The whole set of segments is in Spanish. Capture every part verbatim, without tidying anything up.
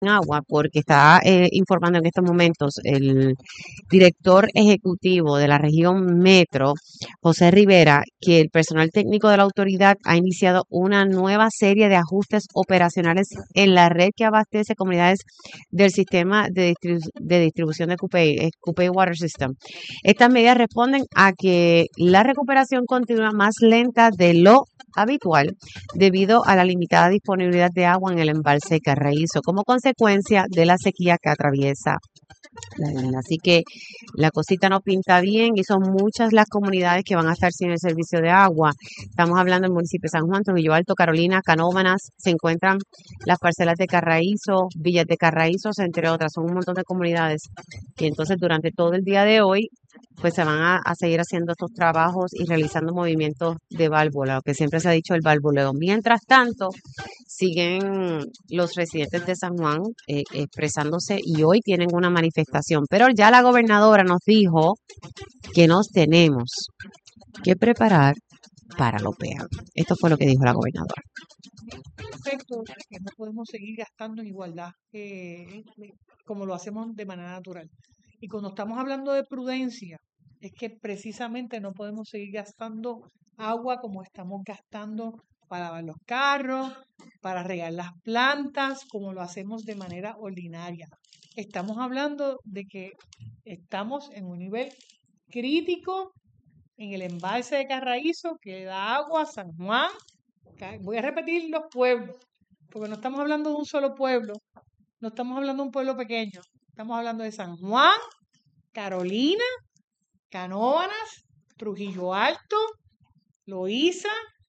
agua, porque está eh, informando en estos momentos el director ejecutivo de la región Metro, José Rivera, que el personal técnico de la autoridad ha iniciado una nueva serie de ajustes operacionales en la red que abastece comunidades del sistema de, distribu- de distribución de Cupey, eh, Cupey Water System. Estas medidas responden a que la recuperación continúa más lenta de lo habitual debido a la limitada disponibilidad de agua en el embalse de Carraízo como consecuencia de la sequía que atraviesa la isla. Así que la cosita no pinta bien y son muchas las comunidades que van a estar sin el servicio de agua. Estamos hablando del municipio de San Juan, Trujillo Alto, Carolina, Canóvanas, se encuentran las parcelas de Carraízo, Villas de Carraízo, entre otras. Son un montón de comunidades que entonces durante todo el día de hoy pues se van a, a seguir haciendo estos trabajos y realizando movimientos de válvula, lo que siempre se ha dicho el valvuleo. Mientras tanto, siguen los residentes de San Juan eh, expresándose y hoy tienen una manifestación, pero ya la gobernadora nos dijo que nos tenemos que preparar para lo peor. Esto fue lo que dijo la gobernadora. Perfecto, que no podemos seguir gastando en igualdad eh, como lo hacemos de manera natural. Y cuando estamos hablando de prudencia, es que precisamente no podemos seguir gastando agua como estamos gastando para lavar los carros, para regar las plantas, como lo hacemos de manera ordinaria. Estamos hablando de que estamos en un nivel crítico en el embalse de Carraízo que da agua a San Juan. Voy a repetir los pueblos, porque no estamos hablando de un solo pueblo, no estamos hablando de un pueblo pequeño, estamos hablando de San Juan, Carolina, Canóvanas, Trujillo Alto, Loíza,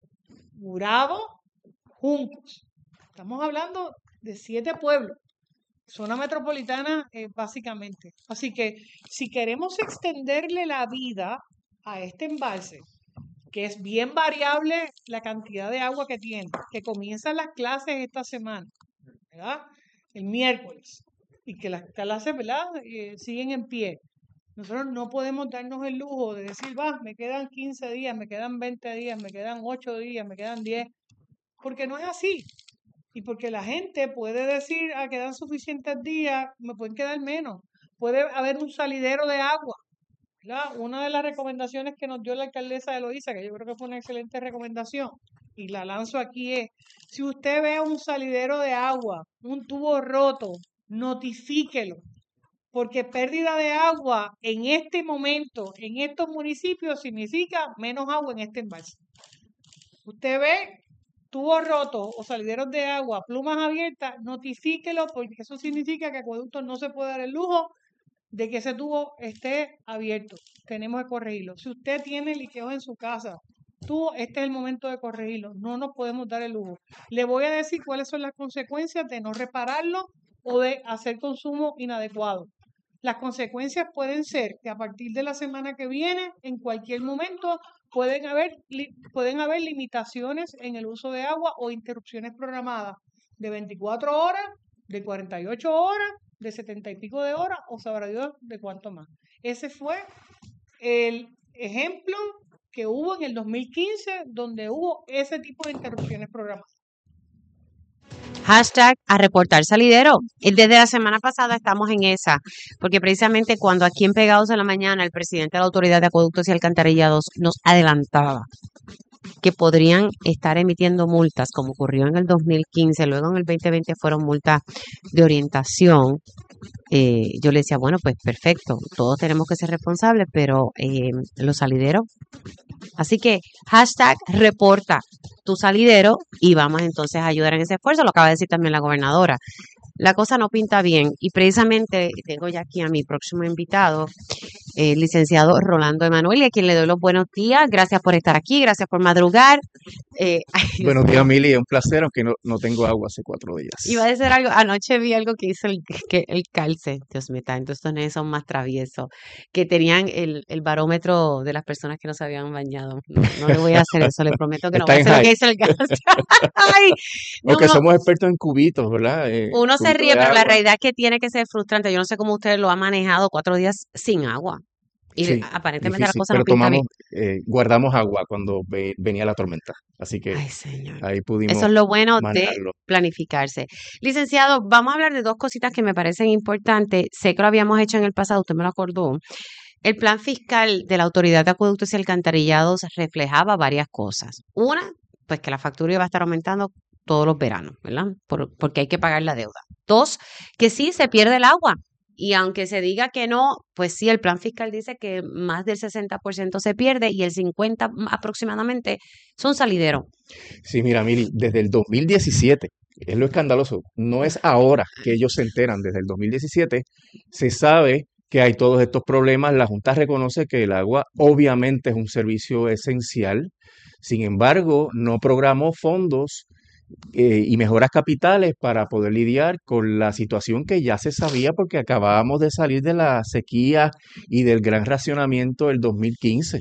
Gurabo, Juncos. Estamos hablando de siete pueblos, zona metropolitana eh, básicamente. Así que si queremos extenderle la vida a este embalse, que es bien variable la cantidad de agua que tiene, que comienzan las clases esta semana, ¿verdad? El miércoles, y que las clases, ¿verdad? Eh, siguen en pie. Nosotros no podemos darnos el lujo de decir, va, me quedan quince días, me quedan veinte días, me quedan ocho días, me quedan diez, porque no es así. Y porque la gente puede decir, ah, quedan suficientes días, me pueden quedar menos. Puede haber un salidero de agua. ¿Verdad? Una de las recomendaciones que nos dio la alcaldesa de Loíza, que yo creo que fue una excelente recomendación, y la lanzo aquí es, si usted ve un salidero de agua, un tubo roto, notifíquelo, porque pérdida de agua en este momento, en estos municipios, significa menos agua en este embalse. Usted ve tubos rotos o salideros de agua, plumas abiertas, notifíquelo, porque eso significa que Acueducto no se puede dar el lujo de que ese tubo esté abierto. Tenemos que corregirlo. Si usted tiene liqueos en su casa, tubo, este es el momento de corregirlo. No nos podemos dar el lujo. Le voy a decir cuáles son las consecuencias de no repararlo o de hacer consumo inadecuado. Las consecuencias pueden ser que a partir de la semana que viene, en cualquier momento, pueden haber, pueden haber limitaciones en el uso de agua o interrupciones programadas de veinticuatro horas, de cuarenta y ocho horas, de setenta y pico de horas, o sabrá Dios de cuánto más. Ese fue el ejemplo que hubo en el dos mil quince, donde hubo ese tipo de interrupciones programadas. Hashtag a reportar salidero. Desde la semana pasada estamos en esa, porque precisamente cuando aquí en Pegados en la Mañana el presidente de la Autoridad de Acueductos y Alcantarillados nos adelantaba que podrían estar emitiendo multas, como ocurrió en el dos mil quince, luego en el veinte veinte fueron multas de orientación. Eh, yo le decía, bueno, pues perfecto, todos tenemos que ser responsables, pero eh, los salideros. Así que hashtag reporta tu salidero y vamos entonces a ayudar en ese esfuerzo. Lo acaba de decir también la gobernadora. La cosa no pinta bien y precisamente tengo ya aquí a mi próximo invitado, el licenciado Rolando Emanuel, y a quien le doy los buenos días. Gracias por estar aquí, gracias por madrugar. Eh, ay, Buenos días, Mili, es un placer, aunque no, no tengo agua hace cuatro días. Iba a decir algo, anoche vi algo que hizo el, que, el calce, Dios mío, tanto estos nenes son más traviesos, que tenían el, el barómetro de las personas que no se habían bañado. No, no le voy a hacer eso, le prometo que no voy a Está hacer en lo que high. hizo el calce. Ay, no, Aunque uno, somos expertos en cubitos, ¿verdad? Eh, uno se cubitos ríe, de pero la agua. realidad es que tiene que ser frustrante. Yo no sé cómo usted lo ha manejado cuatro días sin agua. Y Sí, aparentemente la difícil, cosa no pero pinta bien. tomamos, eh, guardamos agua cuando ve- venía la tormenta, así que Ay, señor. ahí Eso pudimos es lo bueno de manejarlo. planificarse. Licenciado, vamos a hablar de dos cositas que me parecen importantes. Sé que lo habíamos hecho en el pasado, usted me lo acordó. El plan fiscal de la Autoridad de Acueductos y Alcantarillados reflejaba varias cosas. Una, pues que la factura iba a estar aumentando todos los veranos, ¿verdad? Por- porque hay que pagar la deuda. Dos, que sí se pierde el agua. Y aunque se diga que no, pues sí, el plan fiscal dice que más del sesenta por ciento se pierde y el cincuenta por ciento aproximadamente son salideros. Sí, mira, Miri, desde el dos mil diecisiete, es lo escandaloso, no es ahora que ellos se enteran, desde el dos mil diecisiete se sabe que hay todos estos problemas, la Junta reconoce que el agua obviamente es un servicio esencial, sin embargo, no programó fondos eh, y mejoras capitales para poder lidiar con la situación que ya se sabía porque acabábamos de salir de la sequía y del gran racionamiento del dos mil quince.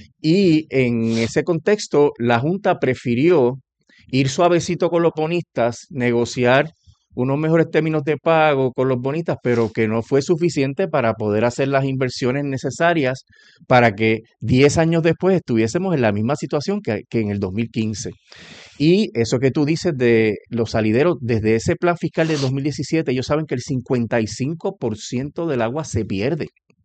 Y en ese contexto, la Junta prefirió ir suavecito con los bonistas, negociar unos mejores términos de pago con los bonistas, pero que no fue suficiente para poder hacer las inversiones necesarias para que diez años después estuviésemos en la misma situación que, que en el dos mil quince. Y eso que tú dices de los salideros, desde ese plan fiscal de dos mil diecisiete, ellos saben que el cincuenta y cinco por ciento del agua se pierde.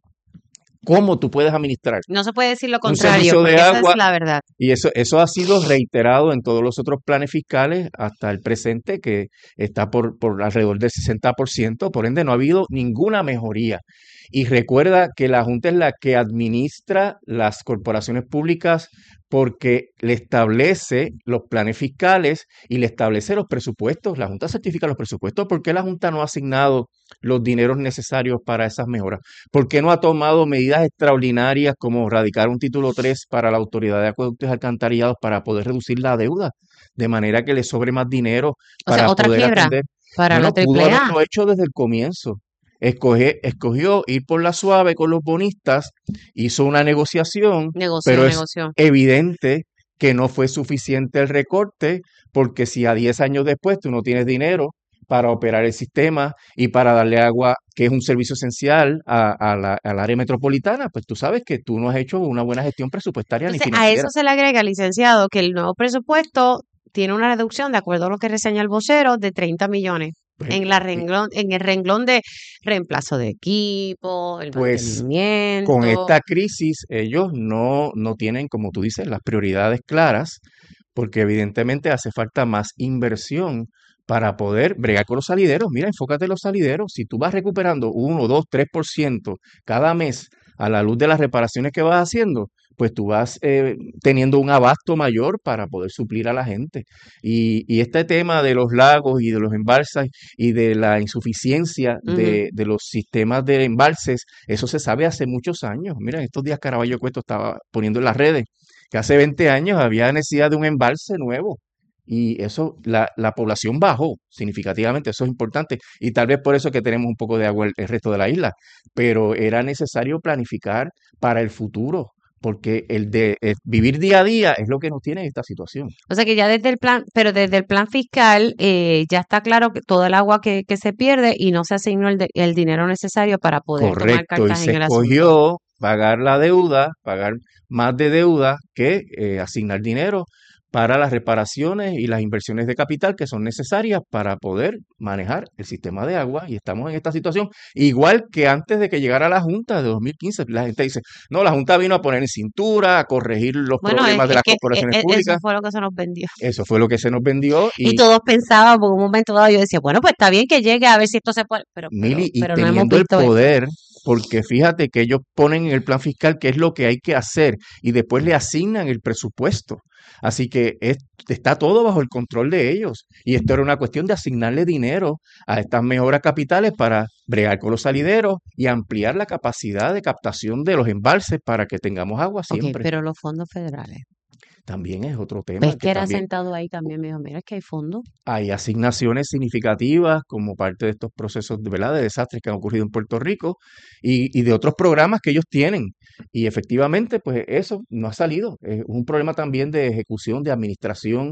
¿Cómo tú puedes administrar No se puede decir lo un contrario, servicio de porque esa es agua? la verdad. Y eso, eso ha sido reiterado en todos los otros planes fiscales hasta el presente, que está por, por alrededor del sesenta por ciento, por ende no ha habido ninguna mejoría. Y recuerda que la Junta es la que administra las corporaciones públicas porque le establece los planes fiscales y le establece los presupuestos. La Junta certifica los presupuestos. ¿Por qué la Junta no ha asignado los dineros necesarios para esas mejoras? ¿Por qué no ha tomado medidas extraordinarias como radicar un título tres para la Autoridad de Acueductos y Alcantarillados para poder reducir la deuda? De manera que le sobre más dinero O sea, para otra poder quiebra atender. para la Bueno, pudo Triple A. haberlo hecho desde el comienzo. Escoge- escogió ir por la suave con los bonistas, hizo una negociación, Negoció, pero es negoció. evidente que no fue suficiente el recorte, porque si a diez años después tú no tienes dinero para operar el sistema y para darle agua, que es un servicio esencial a, a la, al área metropolitana, pues tú sabes que tú no has hecho una buena gestión presupuestaria ni Entonces, a financiera. eso se le agrega, licenciado, que el nuevo presupuesto tiene una reducción, de acuerdo a lo que reseña el vocero, de treinta millones Pues, en la y- renglón, en el renglón de reemplazo de equipo, el pues con mantenimiento. esta crisis ellos no, no tienen, como tú dices, las prioridades claras, porque evidentemente hace falta más inversión para poder bregar con los salideros. Mira, enfócate en los salideros. Si tú vas recuperando uno, dos, tres por ciento cada mes a la luz de las reparaciones que vas haciendo, pues tú vas eh, teniendo un abasto mayor para poder suplir a la gente. Y, y este tema de los lagos y de los embalses y de la insuficiencia Ujú. de, de los sistemas de embalses, eso se sabe hace muchos años. Mira, estos días Caraballo Cueto estaba poniendo en las redes que hace veinte años había necesidad de un embalse nuevo. Y eso, la, la población bajó significativamente, eso es importante. Y tal vez por eso que tenemos un poco de agua el, el resto de la isla. Pero era necesario planificar para el futuro, porque el de el vivir día a día es lo que nos tiene en esta situación. O sea que ya desde el plan, pero desde el plan fiscal eh, ya está claro que todo el agua que, que se pierde y no se asignó el, de- el dinero necesario para poder tomar Correcto, y cartas se en el asunto. escogió pagar la deuda, pagar más de deuda que eh, asignar dinero para las reparaciones y las inversiones de capital que son necesarias para poder manejar el sistema de agua. Y estamos en esta situación, igual que antes de que llegara la Junta de dos mil quince. La gente dice, no, la Junta vino a poner en cintura, a corregir los Bueno, es, problemas de es las que e- corporaciones e- eso públicas. fue lo que se nos vendió. Eso fue lo que se nos vendió Y y todos pensábamos, por un momento dado, yo decía, bueno, pues está bien que llegue a ver si esto se puede, pero, pero, Mili, y pero no hemos teniendo el visto esto. poder, porque fíjate que ellos ponen en el plan fiscal qué es lo que hay que hacer y después le asignan el presupuesto. Así que es- está todo bajo el control de ellos. Y esto era una cuestión de asignarle dinero a estas mejoras capitales para bregar con los salideros y ampliar la capacidad de captación de los embalses para que tengamos agua Ok, siempre. pero los fondos federales. También es otro tema ¿Ves que que era también sentado ahí también? Me dijo, mira, es que hay fondos. hay asignaciones significativas como parte de estos procesos de, ¿verdad? de desastres que han ocurrido en Puerto Rico y, y de otros programas que ellos tienen. Y efectivamente, pues eso no ha salido. Es un problema también de ejecución, de administración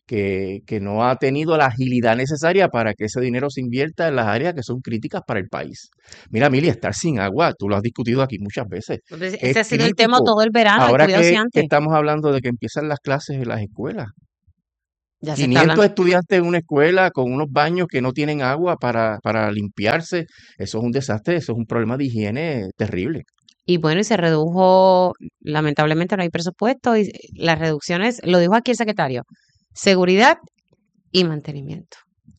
que, que no ha tenido la agilidad necesaria para que ese dinero se invierta en las áreas que son críticas para el país. Mira, Mili, estar sin agua, tú lo has discutido aquí muchas veces, Entonces, es ese ha sido el tema crítico. todo el verano, el Ahora cuidado si que, que antes. estamos hablando de que empiezan las clases en las escuelas, Ya se está quinientos hablando. estudiantes en una escuela con unos baños que no tienen agua para, para limpiarse, eso es un desastre, eso es un problema de higiene terrible. Y bueno, y se redujo, lamentablemente no hay presupuesto, y las reducciones, lo dijo aquí el secretario, seguridad y mantenimiento,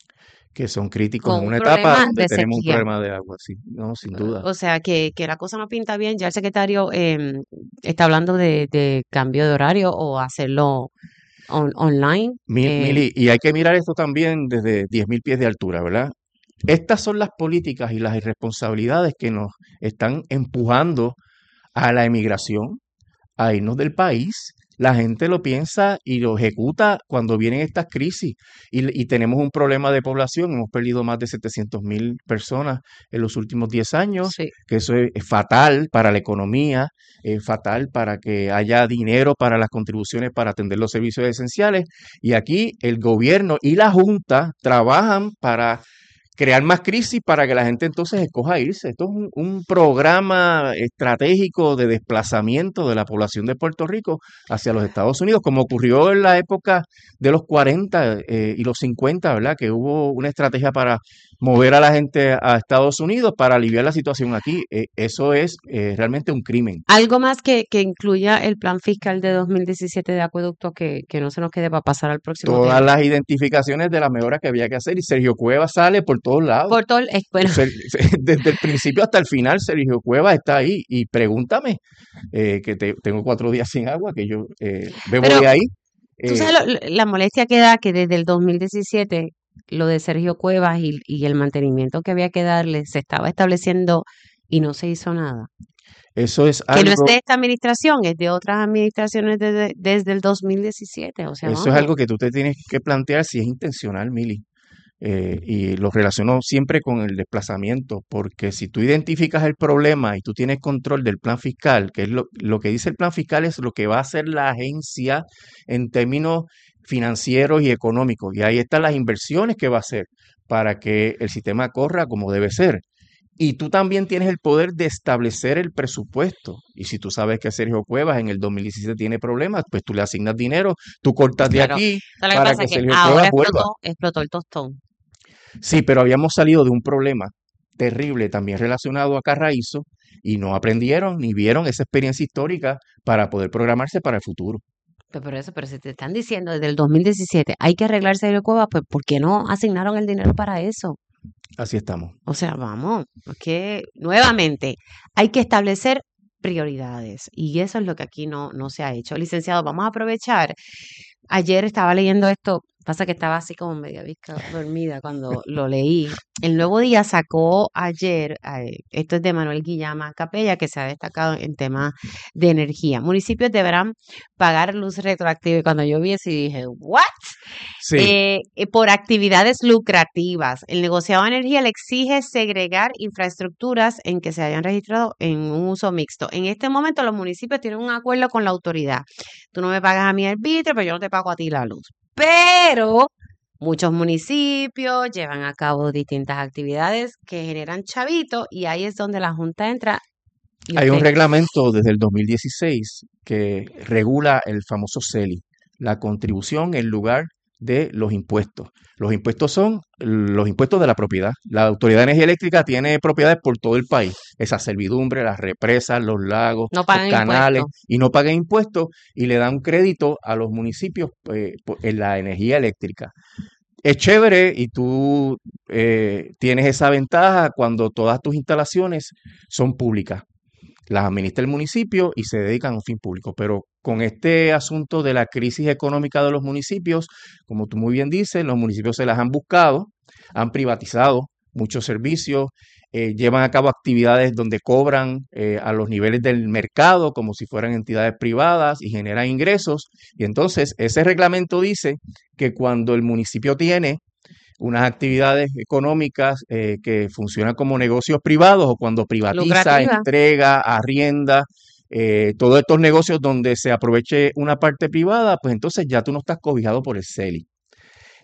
Que son críticos con en un una etapa problema donde de tenemos un sequía. problema de agua, sí, no, sin duda. O sea, que, que la cosa no pinta bien. Ya el secretario em, está hablando de, de cambio de horario o hacerlo on- online. Mi- eh, Mili, y hay que mirar esto también desde diez mil pies de altura, ¿verdad? Estas son las políticas y las irresponsabilidades que nos están empujando a la emigración, a irnos del país. La gente lo piensa y lo ejecuta cuando vienen estas crisis. Y, y tenemos un problema de población. Hemos perdido más de setecientas mil personas en los últimos diez años, sí. que eso es, es fatal para la economía, es fatal para que haya dinero para las contribuciones para atender los servicios esenciales. Y aquí el gobierno y la Junta trabajan para crear más crisis para que la gente entonces escoja irse. Esto es un, un programa estratégico de desplazamiento de la población de Puerto Rico hacia los Estados Unidos, como ocurrió en la época de los cuarenta eh, y los cincuenta, ¿verdad? Que hubo una estrategia para mover a la gente a Estados Unidos para aliviar la situación aquí. Eh, eso es eh, realmente un crimen. Algo más que, que incluya el plan fiscal de dos mil diecisiete de acueducto que, que no se nos quede para pasar al próximo Todas tema. las identificaciones de las mejoras que había que hacer y Sergio Cuevas sale por todos lados. Por todo, el- eh, bueno, Ser- desde el principio hasta el final, Sergio Cuevas está ahí y pregúntame, eh, que te- tengo cuatro días sin agua, que yo eh, bebo pero de ahí. tú eh, sabes lo- lo- la molestia que da que desde el dos mil diecisiete lo de Sergio Cuevas y, y el mantenimiento que había que darle se estaba estableciendo y no se hizo nada. eso es Que no es algo, de esta administración, es de otras administraciones desde, desde el dos mil diecisiete. O sea, eso es vamos. algo que tú te tienes que plantear si es intencional, Mili. Eh, y lo relaciono siempre con el desplazamiento, porque si tú identificas el problema y tú tienes control del plan fiscal, que es lo, lo que dice el plan fiscal es lo que va a hacer la agencia en términos financieros y económicos, y ahí están las inversiones que va a hacer para que el sistema corra como debe ser. Y tú también tienes el poder de establecer el presupuesto. Y si tú sabes que Sergio Cuevas en el dos mil diecisiete tiene problemas, pues tú le asignas dinero, tú cortas de Claro. aquí ¿Sabes lo que para pasa? que Que Sergio ahora Cuevas vuelva. explotó, explotó el tostón. Sí, pero habíamos salido de un problema terrible también relacionado a Carraízo y no aprendieron ni vieron esa experiencia histórica para poder programarse para el futuro. Pero por eso, pero si te están diciendo desde el dos mil diecisiete hay que arreglarse el Cueva, pues ¿por qué no asignaron el dinero para eso? Así estamos. O sea, vamos, que nuevamente hay que establecer prioridades y eso es lo que aquí no, no se ha hecho. Licenciado, vamos a aprovechar. Ayer estaba leyendo esto, pasa que estaba así como media visca dormida cuando lo leí. El Nuevo Día sacó ayer, eh, esto es de Manuel Guillama Capella, que se ha destacado en temas de energía. Municipios deberán pagar luz retroactiva. Y cuando yo vi eso dije, ¿what? Sí, Eh, eh, por actividades lucrativas. El negociado de energía le exige segregar infraestructuras en que se hayan registrado en un uso mixto. En este momento los municipios tienen un acuerdo con la autoridad. Tú no me pagas a mí el arbitrio, pero yo no te pago a ti la luz. Pero muchos municipios llevan a cabo distintas actividades que generan chavitos y ahí es donde la Junta entra. Y hay un usted, reglamento desde el dos mil dieciséis que regula el famoso C E L I, la contribución en lugar de los impuestos. Los impuestos son los impuestos de la propiedad. La Autoridad de Energía Eléctrica tiene propiedades por todo el país, esas servidumbres, las represas, los lagos, no los pagan canales, impuestos. y no pagan impuestos y le dan crédito a los municipios eh, por- en la energía eléctrica. Es chévere y tú eh, tienes esa ventaja cuando todas tus instalaciones son públicas, las administra el municipio y se dedican a un fin público. Pero con este asunto de la crisis económica de los municipios, como tú muy bien dices, los municipios se las han buscado, han privatizado muchos servicios, eh, llevan a cabo actividades donde cobran eh, a los niveles del mercado como si fueran entidades privadas y generan ingresos. Y entonces ese reglamento dice que cuando el municipio tiene unas actividades económicas eh, que funcionan como negocios privados o cuando privatiza, Lucrativa. entrega, arrienda, eh, todos estos negocios donde se aproveche una parte privada, pues entonces ya tú no estás cobijado por el C E L I.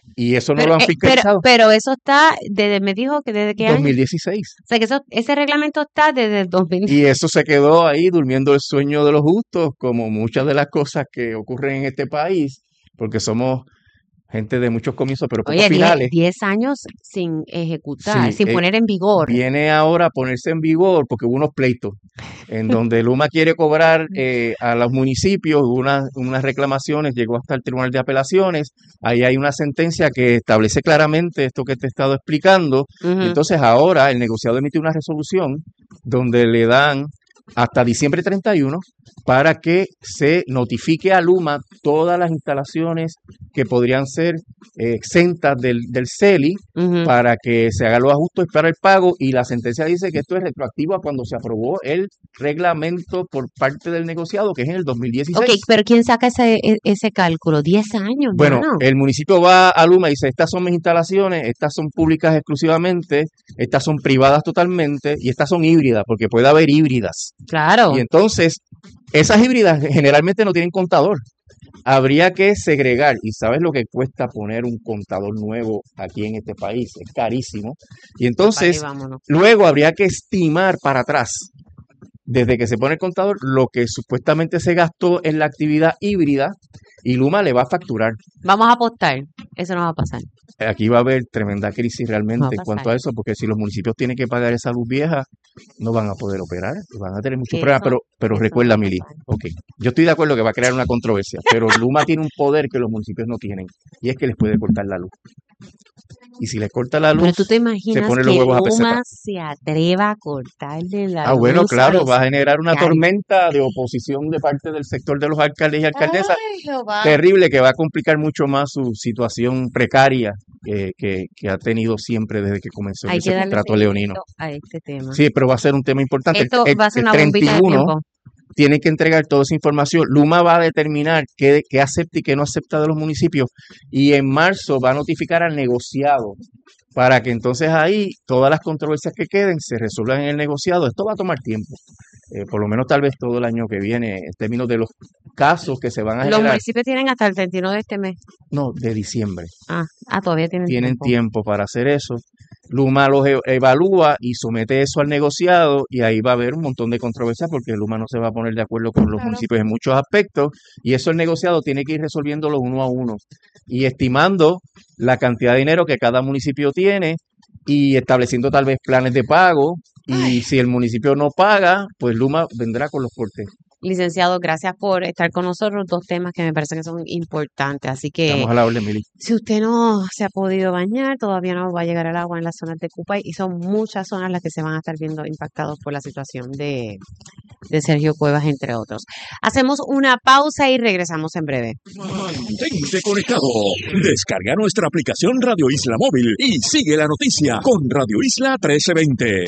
y eso no Pero, lo han eh, pero, fiscalizado. pero eso está, desde, me dijo que desde qué año. dos mil dieciséis. O sea, que eso, ese reglamento está desde el dos mil. Y eso se quedó ahí durmiendo el sueño de los justos, como muchas de las cosas que ocurren en este país, porque somos gente de muchos comienzos, pero pocos Oye, diez, finales. diez años sin ejecutar, Sí, sin eh, poner en vigor. viene ahora a ponerse en vigor porque hubo unos pleitos en donde Luma quiere cobrar eh, a los municipios, hubo unas, unas reclamaciones, llegó hasta el Tribunal de Apelaciones, ahí hay una sentencia que establece claramente esto que te he estado explicando, y Ujú. entonces ahora el negociado emite una resolución donde le dan hasta diciembre treinta y uno para que se notifique a Luma todas las instalaciones que podrían ser eh, exentas del, del C E L I Ujú. para que se hagan los ajustes para el pago, y la sentencia dice que esto es retroactivo a cuando se aprobó el reglamento por parte del negociado, que es en el dos mil Ok, dieciséis. pero ¿quién saca ese, e- ese cálculo? Diez años, Bueno, mano. el municipio va a Luma y dice, estas son mis instalaciones, estas son públicas exclusivamente, estas son privadas totalmente y estas son híbridas, porque puede haber híbridas. Claro. Y entonces, esas híbridas generalmente no tienen contador. Habría que segregar, y ¿sabes lo que cuesta poner un contador nuevo aquí en este país? Es carísimo. Y Apague y entonces, vámonos. luego habría que estimar para atrás, desde que se pone el contador, lo que supuestamente se gastó en la actividad híbrida, y Luma le va a facturar. Vamos a apostar. Eso no va a pasar. Aquí va a haber tremenda crisis No va a realmente en cuanto pasar. a eso, porque si los municipios tienen que pagar esa luz vieja, no van a poder operar, van a tener muchos problemas. Eso, Pero, pero eso no va recuerda, a Mili, pasar. ok, yo estoy de acuerdo que va a crear una controversia, pero Luma tiene un poder que los municipios no tienen, y es que les puede cortar la luz. Y si les corta la Pero tú luz, te se imaginas ponen que los huevos a peseta. Luma se atreva a cortarle la Ah, bueno, luz a claro, los va a generar una alcaldes. tormenta de oposición de parte del sector de los alcaldes y alcaldesas Ay, Jehová. terrible, que va a complicar mucho más su situación precaria que, que, que ha tenido siempre desde que comenzó Hay ese que darle contrato leonino. seguimiento a este tema. Sí, pero va a ser un tema importante. El, Esto el- va a ser el una bombita de treinta y uno tiempo. tiene que entregar toda esa información. Luma va a determinar qué, qué acepta y qué no acepta de los municipios, y en marzo va a notificar al negociado para que entonces ahí todas las controversias que queden se resuelvan en el negociado. Esto va a tomar tiempo, eh, por lo menos tal vez todo el año que viene, en términos de los casos que se van a Los generar. municipios tienen hasta el treinta y uno de este mes. No, de diciembre. Ah, ah, todavía tienen Tienen tiempo. tiempo para hacer eso. Luma los e- evalúa y somete eso al negociado, y ahí va a haber un montón de controversias porque Luma no se va a poner de acuerdo con los Claro. municipios en muchos aspectos, y eso el negociado tiene que ir resolviéndolo uno a uno y estimando la cantidad de dinero que cada municipio tiene y estableciendo tal vez planes de pago, y Ay. si el municipio no paga, pues Luma vendrá con los cortes. Licenciado, gracias por estar con nosotros. Dos temas que me parecen que son importantes. Así que Estamos a la orden, Mili. si usted no se ha podido bañar, todavía no va a llegar el agua en las zonas de Cupay, y son muchas zonas las que se van a estar viendo impactados por la situación de, de Sergio Cuevas, entre otros. Hacemos una pausa y regresamos en breve. Mantente conectado. Descarga nuestra aplicación Radio Isla Móvil y sigue la noticia con Radio Isla trece veinte.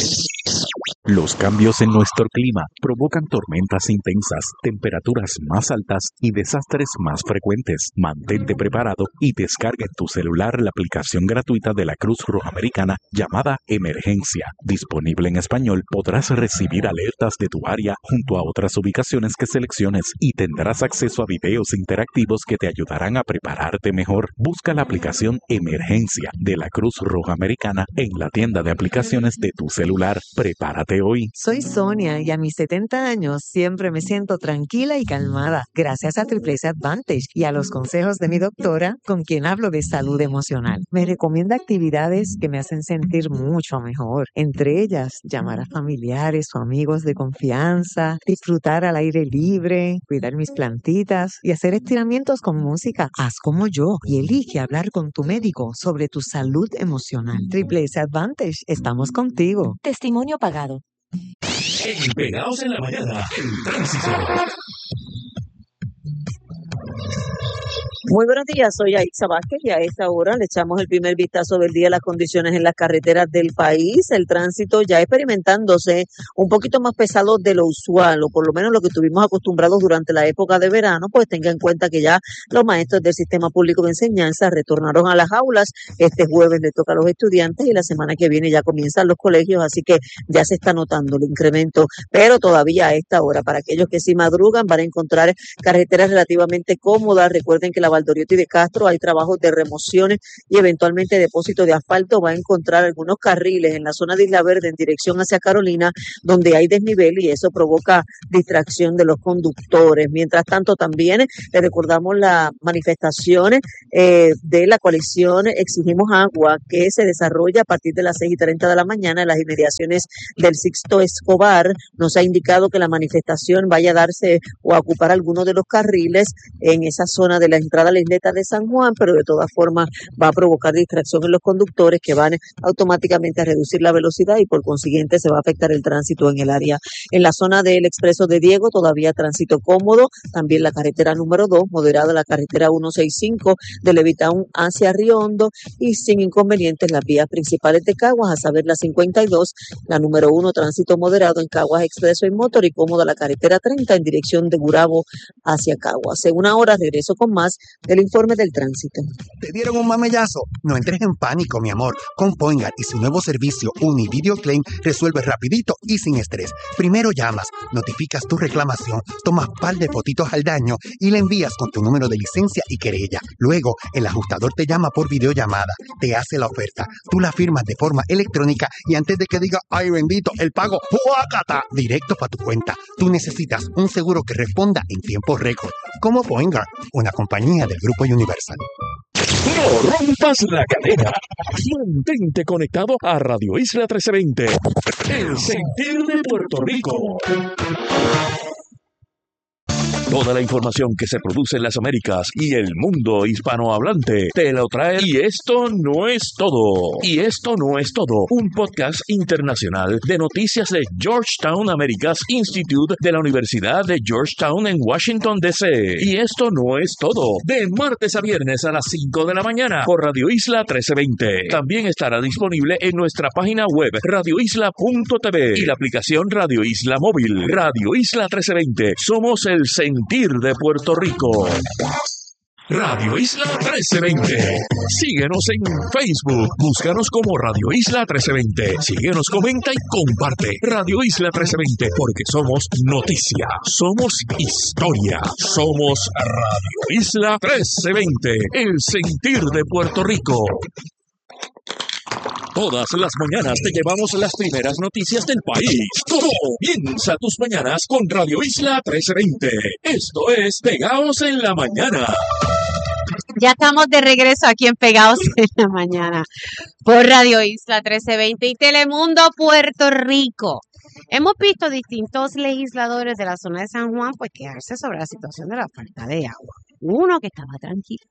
Los cambios en nuestro clima provocan tormentas intensas, temperaturas más altas y desastres más frecuentes. Mantente preparado y descarga en tu celular la aplicación gratuita de la Cruz Roja Americana llamada Emergencia. Disponible en español, podrás recibir alertas de tu área junto a otras ubicaciones que selecciones, y tendrás acceso a videos interactivos que te ayudarán a prepararte mejor. Busca la aplicación Emergencia de la Cruz Roja Americana en la tienda de aplicaciones de tu celular. Prepárate hoy. Soy Sonia y a mis setenta años siempre me siento tranquila y calmada gracias a Triple S Advantage y a los consejos de mi doctora, con quien hablo de salud emocional. Me recomienda actividades que me hacen sentir mucho mejor, entre ellas llamar a familiares o amigos de confianza, disfrutar al aire libre, cuidar mis plantitas y hacer estiramientos con música. Haz como yo y elige hablar con tu médico sobre tu salud emocional. Triple S Advantage, estamos contigo. Testimonio pagado. En Pegados en la Mañana, el tránsito. Muy buenos días, soy Aixa Vázquez y a esta hora le echamos el primer vistazo del día a las condiciones en las carreteras del país. El tránsito ya experimentándose un poquito más pesado de lo usual, o por lo menos lo que estuvimos acostumbrados durante la época de verano, pues tenga en cuenta que ya los maestros del Sistema Público de Enseñanza retornaron a las aulas. Este jueves le toca a los estudiantes y la semana que viene ya comienzan los colegios, así que ya se está notando el incremento, pero todavía a esta hora, para aquellos que sí madrugan, van a encontrar carreteras relativamente cómodas. Recuerden que la Valdoriotti de Castro hay trabajos de remociones y eventualmente depósito de asfalto. Va a encontrar algunos carriles en la zona de Isla Verde en dirección hacia Carolina, donde hay desnivel y eso provoca distracción de los conductores. Mientras tanto, también eh, le recordamos las manifestaciones eh, de la coalición Exigimos Agua, que se desarrolla a partir de las seis y treinta de la mañana en las inmediaciones del Sixto Escobar. Nos ha indicado que la manifestación vaya a darse o a ocupar algunos de los carriles en esa zona de la entrada a la isleta de San Juan, pero de todas formas va a provocar distracción en los conductores que van automáticamente a reducir la velocidad y por consiguiente se va a afectar el tránsito en el área. En la zona del Expreso de Diego todavía tránsito cómodo, también la carretera número dos, moderada la carretera ciento sesenta y cinco de Levitown hacia Río Hondo y sin inconvenientes las vías principales de Caguas, a saber la cincuenta y dos, la número uno, tránsito moderado en Caguas Expreso y Motor y cómoda la carretera treinta en dirección de Gurabo hacia Caguas. En una hora regreso con más del informe del tránsito. ¿Te dieron un mamellazo? No entres en pánico, mi amor. Con Poingar y su nuevo servicio Univideo Claim resuelve rapidito y sin estrés. Primero llamas, notificas tu reclamación, tomas par de fotitos al daño y le envías con tu número de licencia y querella. Luego, el ajustador te llama por videollamada, te hace la oferta, tú la firmas de forma electrónica y antes de que diga, ay bendito, el pago, ¡huácata!, directo para tu cuenta. Tú necesitas un seguro que responda en tiempo récord, como Poingar, una compañía del Grupo Universal. No rompas la cadena. Mantente conectado a Radio Isla trece veinte. El sentir de Puerto Rico. Toda la información que se produce en las Américas y el mundo hispanohablante te lo trae. Y esto no es todo. Y esto no es todo. Un podcast internacional de noticias de Georgetown Americas Institute de la Universidad de Georgetown en Washington, D C. Y esto no es todo. De martes a viernes a las cinco de la mañana por Radio Isla trece veinte. También estará disponible en nuestra página web radio isla punto t v y la aplicación Radio Isla Móvil. Radio Isla trece veinte. Somos el sentir de Puerto Rico. Radio Isla trece veinte. Síguenos en Facebook. Búscanos como Radio Isla trece veinte. Síguenos, comenta y comparte. Radio Isla trece veinte, porque somos noticia, somos historia, somos Radio Isla trece veinte, el sentir de Puerto Rico. Todas las mañanas te llevamos las primeras noticias del país. Comienza tus mañanas con Radio Isla trece veinte. Esto es Pegados en la Mañana. Ya estamos de regreso aquí en Pegados en la Mañana por Radio Isla trece veinte y Telemundo Puerto Rico. Hemos visto distintos legisladores de la zona de San Juan pues quejarse sobre la situación de la falta de agua. Uno que estaba tranquilo.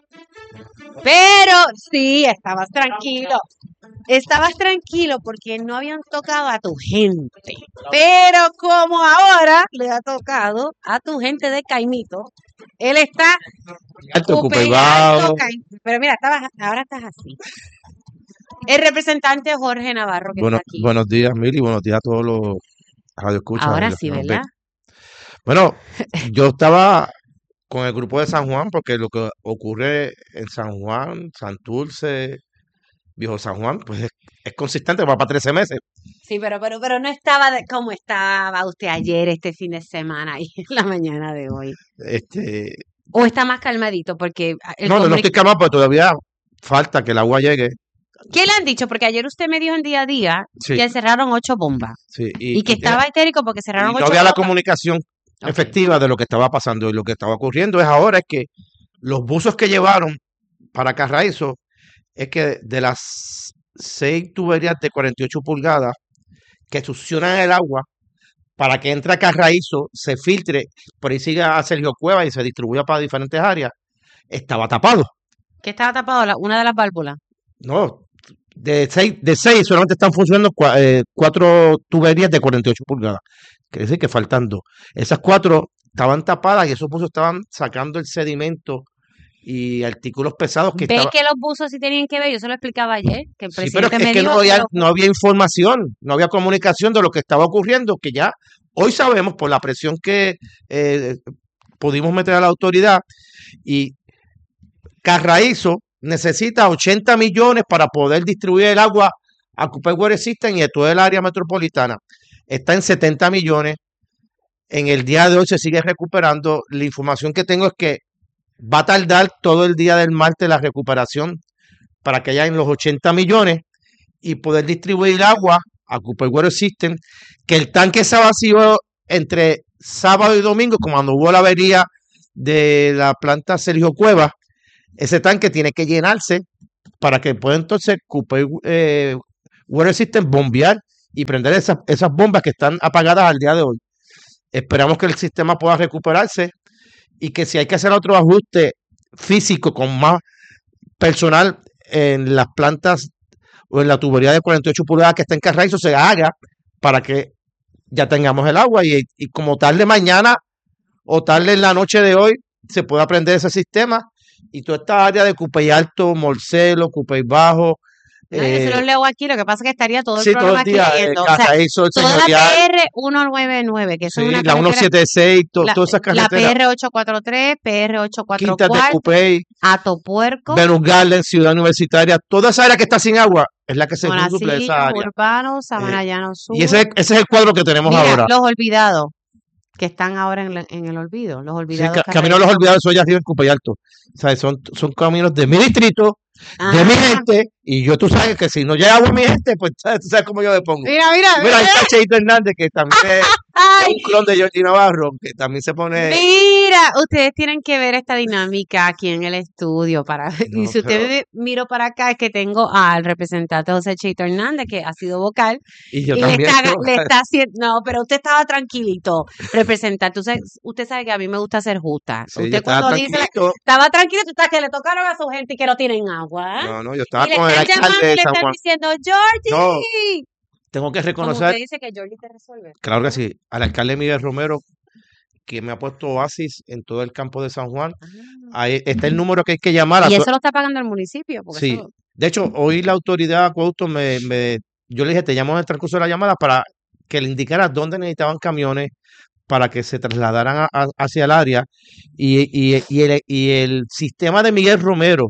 Pero sí, estabas tranquilo. Estabas tranquilo porque no habían tocado a tu gente. Pero como ahora le ha tocado a tu gente de Caimito, él está Alto, ocupado. ocupado. Pero mira, estabas, ahora estás así. El representante Jorge Navarro que Bueno, está aquí. buenos días, Mili, buenos días a todos los radioescuchas. Ahora y los sí, que nos ¿verdad? ven. Bueno, yo estaba con el grupo de San Juan porque lo que ocurre en San Juan, Santurce, Viejo San Juan, pues es, es consistente, va para trece meses. Sí, pero, pero, pero no estaba de, como estaba usted ayer, este fin de semana y en la mañana de hoy. Este, O está más calmadito porque el no, no, no comunic- estoy calmado, pero todavía falta que el agua llegue. ¿Qué le han dicho? Porque ayer usted me dijo en día a día Sí, que cerraron ocho bombas sí, y, y, que y que- estaba histérico porque y cerraron no ocho había la bombas. comunicación Ok. efectiva de lo que estaba pasando. Y lo que estaba ocurriendo es ahora es que los buzos que llevaron para Carraízo es que de las seis tuberías de cuarenta y ocho pulgadas que succionan el agua para que entre a Carraízo, se filtre, por ahí siga a Sergio Cueva y se distribuya para diferentes áreas, estaba tapado. ¿Qué estaba tapado? La- una de las válvulas. No, de seis, de seis solamente están funcionando cua- eh, cuatro tuberías de cuarenta y ocho pulgadas. Quiere decir que faltando. Esas cuatro estaban tapadas y esos buzos estaban sacando el sedimento y artículos pesados que Ve estaban. que los buzos sí tenían que ver, yo se lo explicaba ayer, que el Sí, pero presidente es me que dijo no que había, los no había información, no había comunicación de lo que estaba ocurriendo, que ya hoy sabemos por la presión que eh, pudimos meter a la autoridad. Y Carraízo necesita ochenta millones para poder distribuir el agua a Cooper Water System y a toda el área metropolitana. Está en setenta millones. En el día de hoy se sigue recuperando. La información que tengo es que va a tardar todo el día del martes la recuperación para que haya en los ochenta millones y poder distribuir agua a Cooper Water System, que el tanque se vació entre sábado y domingo, como cuando hubo la avería de la planta Sergio Cuevas. Ese tanque tiene que llenarse para que pueda entonces Cooper eh, Water System bombear y prender esas, esas bombas que están apagadas al día de hoy. Esperamos que el sistema pueda recuperarse y que si hay que hacer otro ajuste físico con más personal en las plantas o en la tubería de cuarenta y ocho pulgadas que está en Carrizo se haga para que ya tengamos el agua y, y como tarde mañana o tarde en la noche de hoy se pueda prender ese sistema y toda esta área de Cupey Alto, Morcelo, Cupey Bajo. No, yo se Eh, los leo aquí, lo que pasa es que estaría todo el sí, todo programa el aquí día, eh, leyendo. O sea, Carrizo, el toda la señorial, P R ciento noventa y nueve, que eso es sí, una la carretera, ciento setenta y seis, to- la, todas esas la carreteras, P R ochocientos cuarenta y tres, P R ochocientos cuarenta y Quintas de cuatro, Cupey, Atopuerco, Venus Garden, Ciudad Universitaria, toda esa área que está sin agua es la que se suple Monacillo, esa área. Urbano, Eh, Sabana Llano y ese, Sur. ese es el cuadro que tenemos Mira, ahora. los olvidados, que están ahora en, la- en el olvido, los Sí, olvidados ca- Camino a los Carraízo. Olvidados, soy allá arriba en Cupey Alto. O sea, son, son caminos de mi distrito, de mi Ah, gente, y yo tú sabes que si no llega agua mi gente, pues sabes, tú sabes cómo yo le pongo. mira, mira, Y mira, mira. ahí está Cheito Hernández, que también es, es Ay, un clon de Georgie Navarro, que también se pone... mira, ustedes tienen que ver esta dinámica aquí en el estudio para ver. Y No, si usted pero... ve- miro para acá es que tengo al representante José Cheito Hernández, que ha sido vocal, Y yo y le también. está, ¿no? le está haciendo, no, pero usted estaba tranquilito, representante. Usted, usted sabe que a mí me gusta ser justa. Sí, yo Usted estaba cuando dice, tranquilito. estaba tranquilo, tú estás que le tocaron a su gente y que no tienen agua, ¿eh? No, no, yo Y estaba le con el están llamando alcalde y de le San están Juan. diciendo, No, Georgie. tengo que Como reconocer, usted dice que Georgie te resuelve. claro que sí, al alcalde Miguel Romero, que me ha puesto oasis en todo el campo de San Juan. Ah. Ahí está el número que hay que llamar. A Y to- eso lo está pagando el municipio, porque Sí, eso, de hecho, hoy la autoridad de acueducto me, me, yo le dije, te llamo en el transcurso de la llamada para que le indicara dónde necesitaban camiones para que se trasladaran a- a- hacia el área. Y, y, y el, y el sistema de Miguel Romero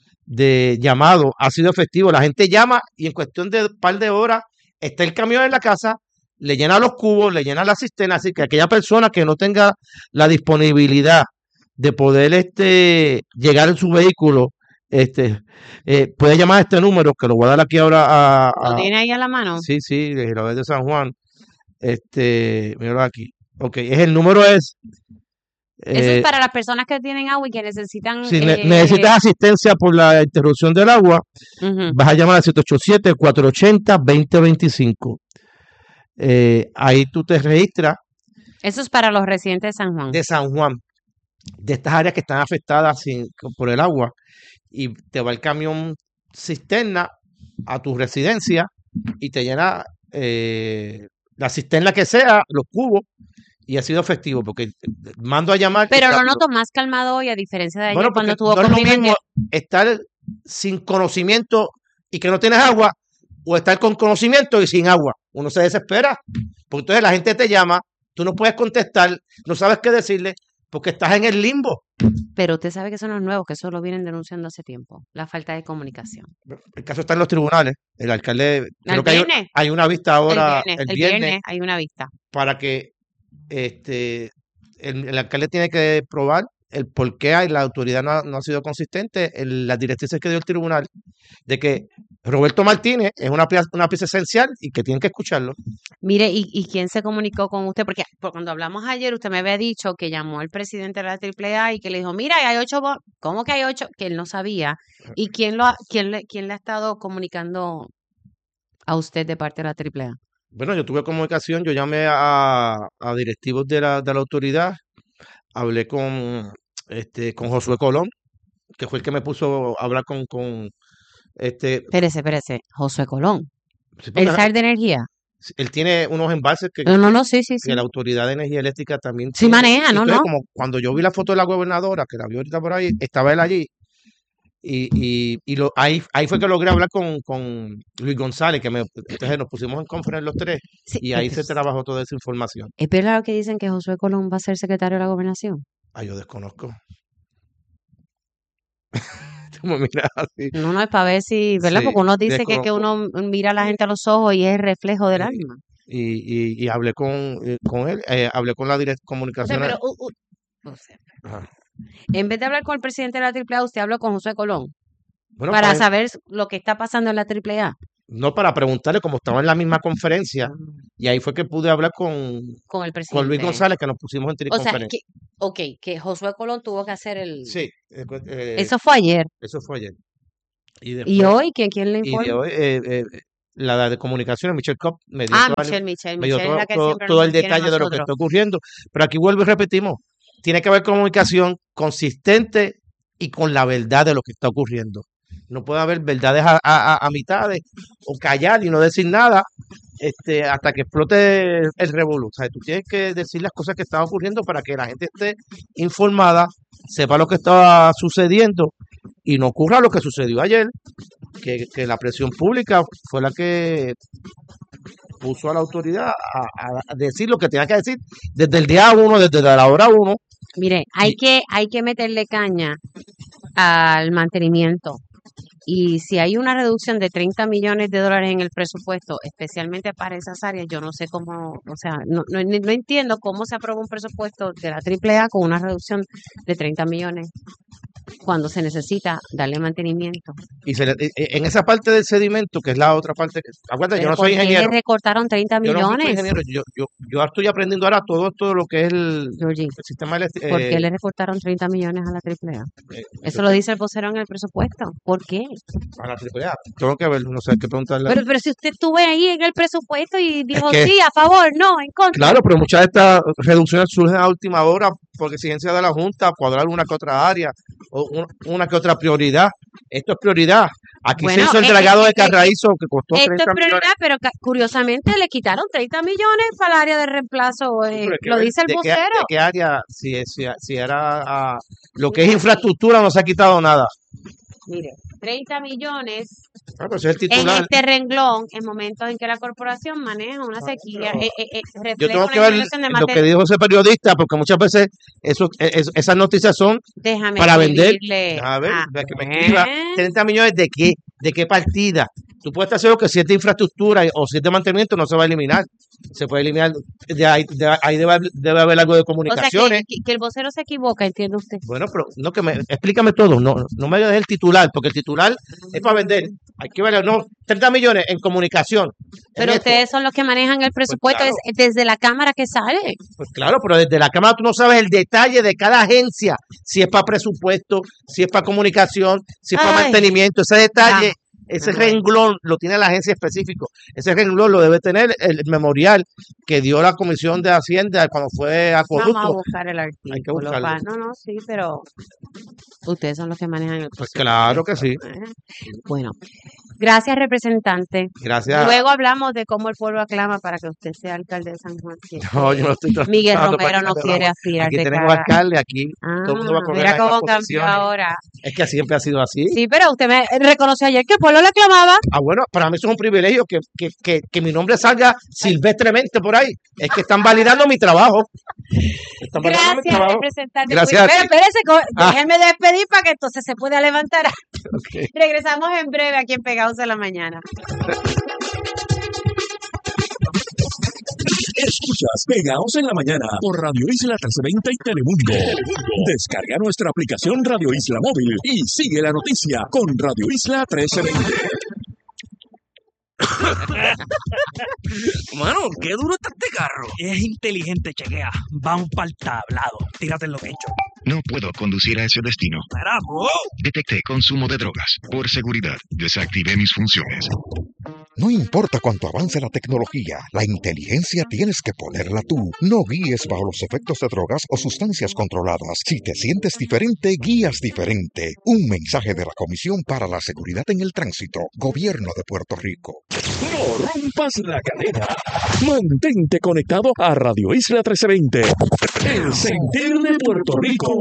de llamado ha sido efectivo. La gente llama y en cuestión de un par de horas está el camión en la casa, le llena los cubos, le llena la cisterna, así que aquella persona que no tenga la disponibilidad de poder este, llegar en su vehículo, este, eh, puede llamar a este número, que lo voy a dar aquí ahora a, ¿lo a- tiene ahí a la mano? sí, sí, de Girardot de San Juan. Este, míralo aquí. Ok, es el número es, Eso es eh, para las personas que tienen agua y que necesitan... si ne- eh, necesitas asistencia por la interrupción del agua, ujú. vas a llamar al siete ocho siete, cuatro ocho cero, dos cero dos cinco. Eh, ahí tú te registras Eso es para los residentes de San Juan. de San Juan, de estas áreas que están afectadas sin- por el agua, y te va el camión cisterna a tu residencia y te llena eh, la cisterna que sea, los cubos, y ha sido efectivo porque mando a llamar. y Pero lo rápido. noto más calmado hoy a diferencia de ayer Bueno, cuando porque estuvo no es lo conmigo. mismo estar sin conocimiento y que no tienes agua, o estar con conocimiento y sin agua. Uno se desespera, porque entonces la gente te llama, tú no puedes contestar, no sabes qué decirle, porque estás en el limbo. Pero usted sabe que son los nuevos, que eso lo vienen denunciando hace tiempo, la falta de comunicación. El caso está en los tribunales. El alcalde, creo El que hay, viernes, hay una vista el ahora viernes, el el viernes viernes hay una vista. para que este el, el alcalde tiene que probar el por qué hay- la autoridad no ha, no ha sido consistente en las directrices que dio el tribunal de que Roberto Martínez es una, pia- una pieza esencial y que tienen que escucharlo. Mire, ¿y, y quién se comunicó con usted? Porque, porque cuando hablamos ayer, usted me había dicho que llamó al presidente de la Triple A y que le dijo, mira, hay ocho, bo- ¿cómo que hay ocho? Que él no sabía. ¿Y quién lo ha, quién le, quién le ha estado comunicando a usted de parte de la Triple A? Bueno, yo tuve comunicación, yo llamé a, a directivos de la, de la autoridad, hablé con este con Josué Colón, que fue el que me puso a hablar con, con este, Espérese, espérese, Josué Colón, sí, porque el zar de energía. él tiene unos embalses que, No, no, no, sí, sí, que sí. la Autoridad de Energía Eléctrica también Sí tiene. maneja, Y ¿no? entonces, No. como cuando yo vi la foto de la gobernadora, que la vi ahorita por ahí, estaba él allí, y, y, y lo, ahí, ahí fue que logré hablar con, con Luis González, que me, entonces nos pusimos en conferencia los tres, Sí, y ahí pero se es trabajó toda esa información. es verdad que dicen que Josué Colón va a ser secretario de la gobernación. Ah, yo desconozco. Tú me miras así. No, no es para ver si, ¿verdad? Sí, Porque uno dice que, que desconozco. uno mira a la gente a los ojos y es el reflejo del Eh, alma. Y, y, y hablé con, eh, con él, eh, hablé con la direct O sea, comunicación. pero, u- u- o sea, Ajá. En vez de hablar con el presidente de la Triple A, usted habló con Josué Colón Bueno, para pues, saber lo que está pasando en la Triple A no para preguntarle cómo estaba en la misma conferencia, y ahí fue que pude hablar con, con el con Luis presidente. González, que nos pusimos en O sea, teleconferencia. que, ok, que Josué Colón tuvo que hacer el... Sí, eh, cu- eh, Eso fue ayer. eso fue ayer. Y ¿Y después, hoy? ¿Quién, quién le y de informa? hoy, eh, eh, la de comunicaciones, Michelle Cobb, me dio, Ah, toda la- Michelle, Michelle. me dio Michelle es todo, la que todo- siempre todo nos el mantiene a detalle de lo que nosotros. está ocurriendo. Pero aquí vuelvo y repetimos, tiene que haber comunicación consistente y con la verdad de lo que está ocurriendo. No puede haber verdades a, a, a- a mitades o callar y no decir nada este, hasta que explote el revolú. O sea, tú tienes que decir las cosas que están ocurriendo para que la gente esté informada, sepa lo que está sucediendo y no ocurra lo que sucedió ayer, que, que la presión pública fue la que puso a la autoridad a, a decir lo que tenía que decir desde el día uno, desde la hora uno. Mire, hay Y que, hay que meterle caña al mantenimiento. Y si hay una reducción de treinta millones de dólares en el presupuesto, especialmente para esas áreas, yo no sé cómo, o sea, no, no, no entiendo cómo se aprueba un presupuesto de la Triple A con una reducción de treinta millones cuando se necesita darle mantenimiento. y se le- e- e- en esa parte del sedimento, que es la otra parte, que, acuérdate, yo Pero no ¿por soy qué le ingeniero, recortaron treinta yo no soy millones, ingeniero, yo, yo, yo estoy aprendiendo ahora todo esto, lo que es el, Georgie? el sistema eléctrico. ¿Por qué le recortaron treinta millones a la Triple A? Eso lo dice el vocero en el presupuesto. ¿Por qué? a la triple A. Tengo que ver, no sé qué preguntarle. Pero, pero si usted estuvo ahí en el presupuesto y dijo que- sí, a favor, no, en contra. Claro, pero muchas de estas reducciones surgen a última hora por exigencia de la Junta, cuadrar una que otra área o un- una que otra prioridad. Esto es prioridad. Aquí Bueno, se hizo el eh, dragado eh, de eh, Carraízo que costó Esto es treinta millones. prioridad, pero ca- curiosamente le quitaron treinta millones para el área de reemplazo. eh, Pero hay que lo ver dice el de qué, vocero. de qué área, si, es- si, si era ah, lo que es infraestructura, no se ha quitado nada. Mire, treinta millones Ah, pero ese es el en titular. este renglón en momentos en que la corporación maneja una sequía. pero eh, eh, eh, Yo refleja tengo una que ver inversión de lo más que de... dijo ese periodista, porque muchas veces eso, es- esas noticias son Déjame para vender. escribirle A ver, a- de que me escriba ¿eh? treinta millones de qué, de qué partida. Tú puedes estar seguro que si es de infraestructura o si es de mantenimiento no se va a eliminar. Se puede eliminar, de ahí, de ahí debe, haber- debe haber algo de O sea, que, comunicaciones. que- que el vocero se equivoca, ¿entiende usted? Bueno, pero no que me explícame todo, no, no me des el titular, porque el titular es para vender. Hay que ver, no, treinta millones en comunicación. en Pero esto. ustedes son los que manejan el presupuesto, claro. es desde la Cámara que sale. Pues claro, pero desde la Cámara tú no sabes el detalle de cada agencia, si es para presupuesto, si es para comunicación, si es para Ay. mantenimiento, ese detalle, Ah. ese Ah, bueno. renglón lo tiene la agencia específico, ese renglón lo debe tener el memorial que dio la Comisión de Hacienda cuando fue Vamos a acueducto. buscar el artículo. Hay que buscarlo. pa- No, no, sí, pero ustedes son los que manejan el Pues presupuesto. claro que sí. ¿eh? Bueno, gracias, representante. Gracias. Luego hablamos de cómo el pueblo aclama para que usted sea alcalde de San Juan. Si es No, que yo no estoy Miguel tratando para Romero no que quiere vamos. aspirar Aquí de tenemos cara. alcalde, aquí Ah, todo el mundo va a correr mira a estas cómo cambió posiciones. ahora. Es que siempre ha sido así. Sí, pero usted me reconoció ayer que el pueblo le aclamaba. Ah, bueno, para mí eso es un privilegio que, que, que, que mi nombre salga silvestremente por ahí. Es que están validando mi trabajo. Están validando mi Gracias, trabajo. representante. Gracias a Pero ti. espérese, co- Ah. déjenme despedir para que entonces se pueda levantar. Ok. Regresamos en breve aquí en Pegados de la Mañana. Escuchas Pegados en la Mañana por Radio Isla trece veinte y Telemundo. Descarga nuestra aplicación Radio Isla Móvil y sigue la noticia con Radio Isla trece veinte. Mano, qué duro está este carro. Es inteligente, chequea. Vamos para el tablado. Tírate en lo que he hecho. No puedo conducir a ese destino. Espera, bro. Detecté consumo de drogas. Por seguridad, desactivé mis funciones. No importa cuánto avance la tecnología, la inteligencia tienes que ponerla tú. No guíes bajo los efectos de drogas o sustancias controladas. Si te sientes diferente, guías diferente. Un mensaje de la Comisión para la Seguridad en el Tránsito, Gobierno de Puerto Rico. No rompas la cadena. Mantente conectado a Radio Isla trece veinte. El sentir de Puerto Rico.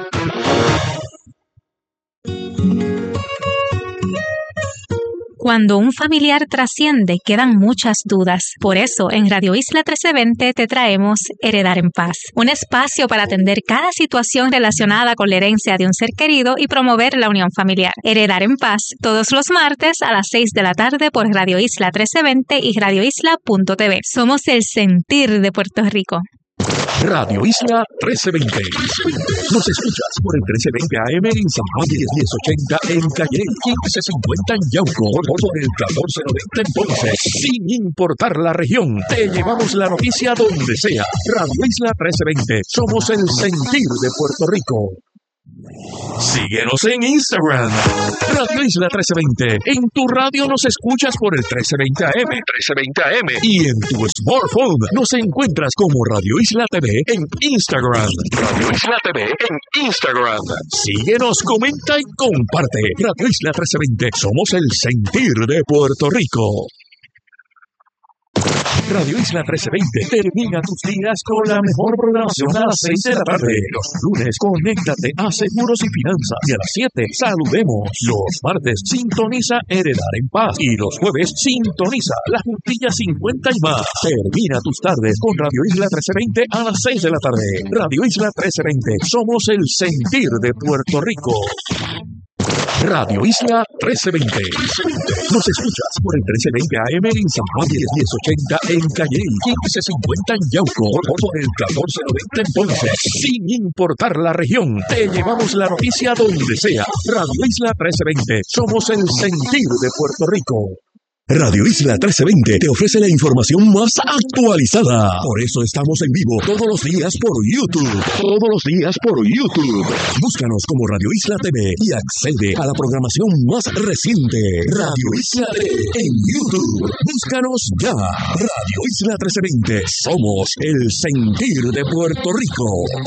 Cuando un familiar trasciende, quedan muchas dudas. Por eso, en Radio Isla trece veinte te traemos Heredar en Paz, un espacio para atender cada situación relacionada con la herencia de un ser querido y promover la unión familiar. Heredar en Paz, todos los martes a las seis de la tarde por Radio Isla trece veinte y radio isla punto t v. Somos el sentir de Puerto Rico. Radio Isla trece veinte. Nos escuchas por el trece veinte A M en San Juan, diez ochenta en Calle, quince cincuenta en Yauco, por el catorce noventa en Ponce. Sin importar la región, te llevamos la noticia donde sea. Radio Isla trece veinte. Somos el sentir de Puerto Rico. Síguenos en Instagram, Radio Isla trece veinte. En tu radio nos escuchas por el trece veinte A M, trece veinte A M. Y en tu smartphone nos encuentras como Radio Isla T V en Instagram. Radio Isla T V en Instagram. Síguenos, comenta y comparte. Radio Isla trece veinte. Somos el sentir de Puerto Rico. Radio Isla trece veinte termina tus días con la mejor programación a las seis de la tarde. Los lunes, conéctate a Seguros y Finanzas. Y a las siete, saludemos. Los martes, sintoniza Heredar en Paz. Y los jueves, sintoniza La Juntilla cincuenta y más. Termina tus tardes con Radio Isla trece veinte a las seis de la tarde. Radio Isla trece veinte. Somos el sentir de Puerto Rico. Radio Isla trece veinte. Nos escuchas por el trece veinte A M en San Juan, diez ochenta en Calle, quince cincuenta en Yauco, por el catorce noventa en Ponce. Sin importar la región, te llevamos la noticia donde sea. Radio Isla trece veinte. Somos el sentir de Puerto Rico. Radio Isla trece veinte te ofrece la información más actualizada. Por eso estamos en vivo todos los días por YouTube. Todos los días por YouTube. Búscanos como Radio Isla T V y accede a la programación más reciente. Radio Isla T V en YouTube. Búscanos ya. Radio Isla trece veinte. Somos el sentir de Puerto Rico.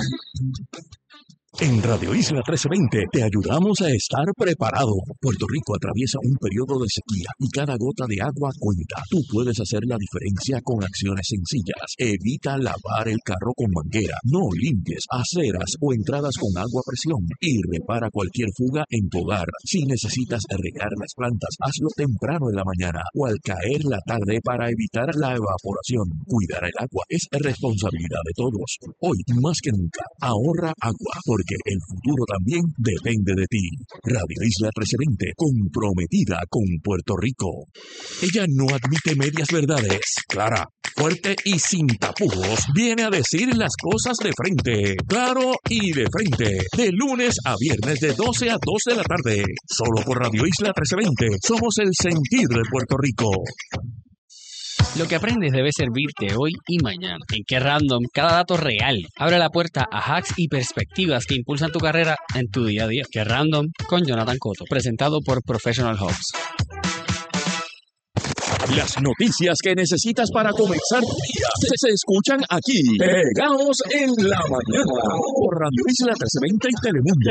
En Radio Isla trece veinte te ayudamos a estar preparado. Puerto Rico atraviesa un periodo de sequía y cada gota de agua cuenta. Tú puedes hacer la diferencia con acciones sencillas. Evita lavar el carro con manguera. No limpies aceras o entradas con agua a presión. Y repara cualquier fuga en tu hogar. Si necesitas regar las plantas, hazlo temprano en la mañana o al caer la tarde para evitar la evaporación. Cuidar el agua es responsabilidad de todos. Hoy, más que nunca, ahorra agua porque el futuro también depende de ti. Radio Isla trece veinte, comprometida con Puerto Rico. Ella no admite medias verdades. Clara, fuerte y sin tapujos, viene a decir las cosas de frente. Claro y de frente. De lunes a viernes de doce a dos de la tarde. Solo por Radio Isla trece veinte. Somos el sentir de Puerto Rico. Lo que aprendes debe servirte hoy y mañana. En Qué Random, cada dato real abre la puerta a hacks y perspectivas que impulsan tu carrera en tu día a día. Qué Random con Jonathan Cotto, presentado por Professional Hubs. Las noticias que necesitas para comenzar tu día se, se escuchan aquí, pegados en la mañana, por Radio Isla trece veinte y Telemundo.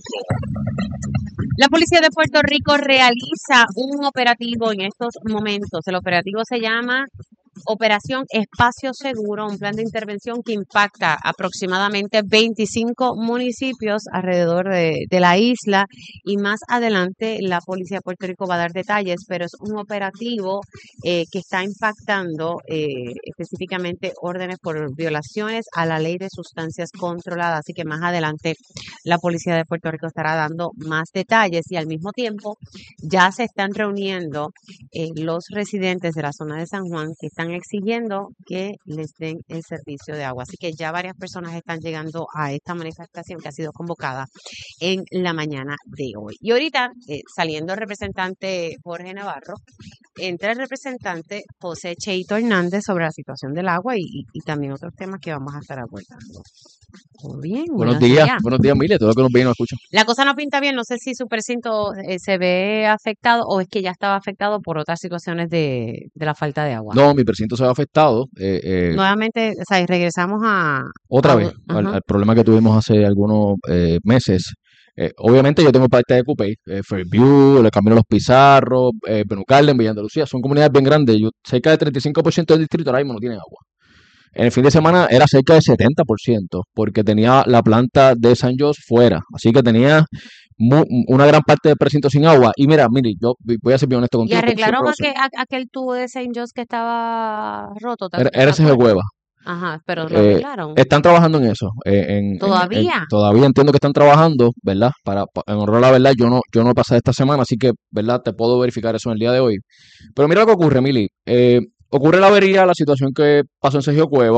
La Policía de Puerto Rico realiza un operativo en estos momentos. El operativo se llama Operación Espacio Seguro, un plan de intervención que impacta aproximadamente veinticinco municipios alrededor de, de la isla, y más adelante la Policía de Puerto Rico va a dar detalles, pero es un operativo eh, que está impactando eh, específicamente órdenes por violaciones a la ley de sustancias controladas, así que más adelante la Policía de Puerto Rico estará dando más detalles, y al mismo tiempo ya se están reuniendo eh, los residentes de la zona de San Juan que están exigiendo que les den el servicio de agua. Así que ya varias personas están llegando a esta manifestación que ha sido convocada en la mañana de hoy. Y ahorita, eh, saliendo el representante Jorge Navarro, entra el representante José Cheito Hernández sobre la situación del agua y, y, y también otros temas que vamos a estar abordando. Muy bien. Buenos días, días. buenos días, Emilia, todo lo que nos ve y nos escucha. La cosa no pinta bien, no sé si su precinto eh, se ve afectado o es que ya estaba afectado por otras situaciones de, de la falta de agua. No, mi precinto se ve afectado. Eh, eh, Nuevamente, o sea, regresamos a... Otra a, vez, al, al problema que tuvimos hace algunos eh, meses. Eh, obviamente yo tengo parte de Cupey, eh, Fairview, el Camino de los Pizarros, eh, Benucarlen, Villa Andalucía, son comunidades bien grandes. Yo, cerca de treinta y cinco por ciento del distrito ahora mismo no tienen agua. En el fin de semana era cerca del setenta por ciento, porque tenía la planta de San José fuera. Así que tenía mu- una gran parte del precinto sin agua. Y mira, mire, yo voy a ser bien honesto ¿Y contigo. arreglaron aquel, aquel tubo de Saint José que estaba roto? Era, era ese Cueva. Ajá, pero lo Eh, arreglaron. están trabajando en eso. eh, en- en- ¿Todavía? en- todavía entiendo que están trabajando, ¿verdad? Para, pa- en honor a la verdad, yo no, yo no pasé esta semana, así que, ¿verdad? Te puedo verificar eso en el día de hoy. Pero mira lo que ocurre, Mili. Eh, ocurre la avería, la situación que pasó en Sergio Cueva.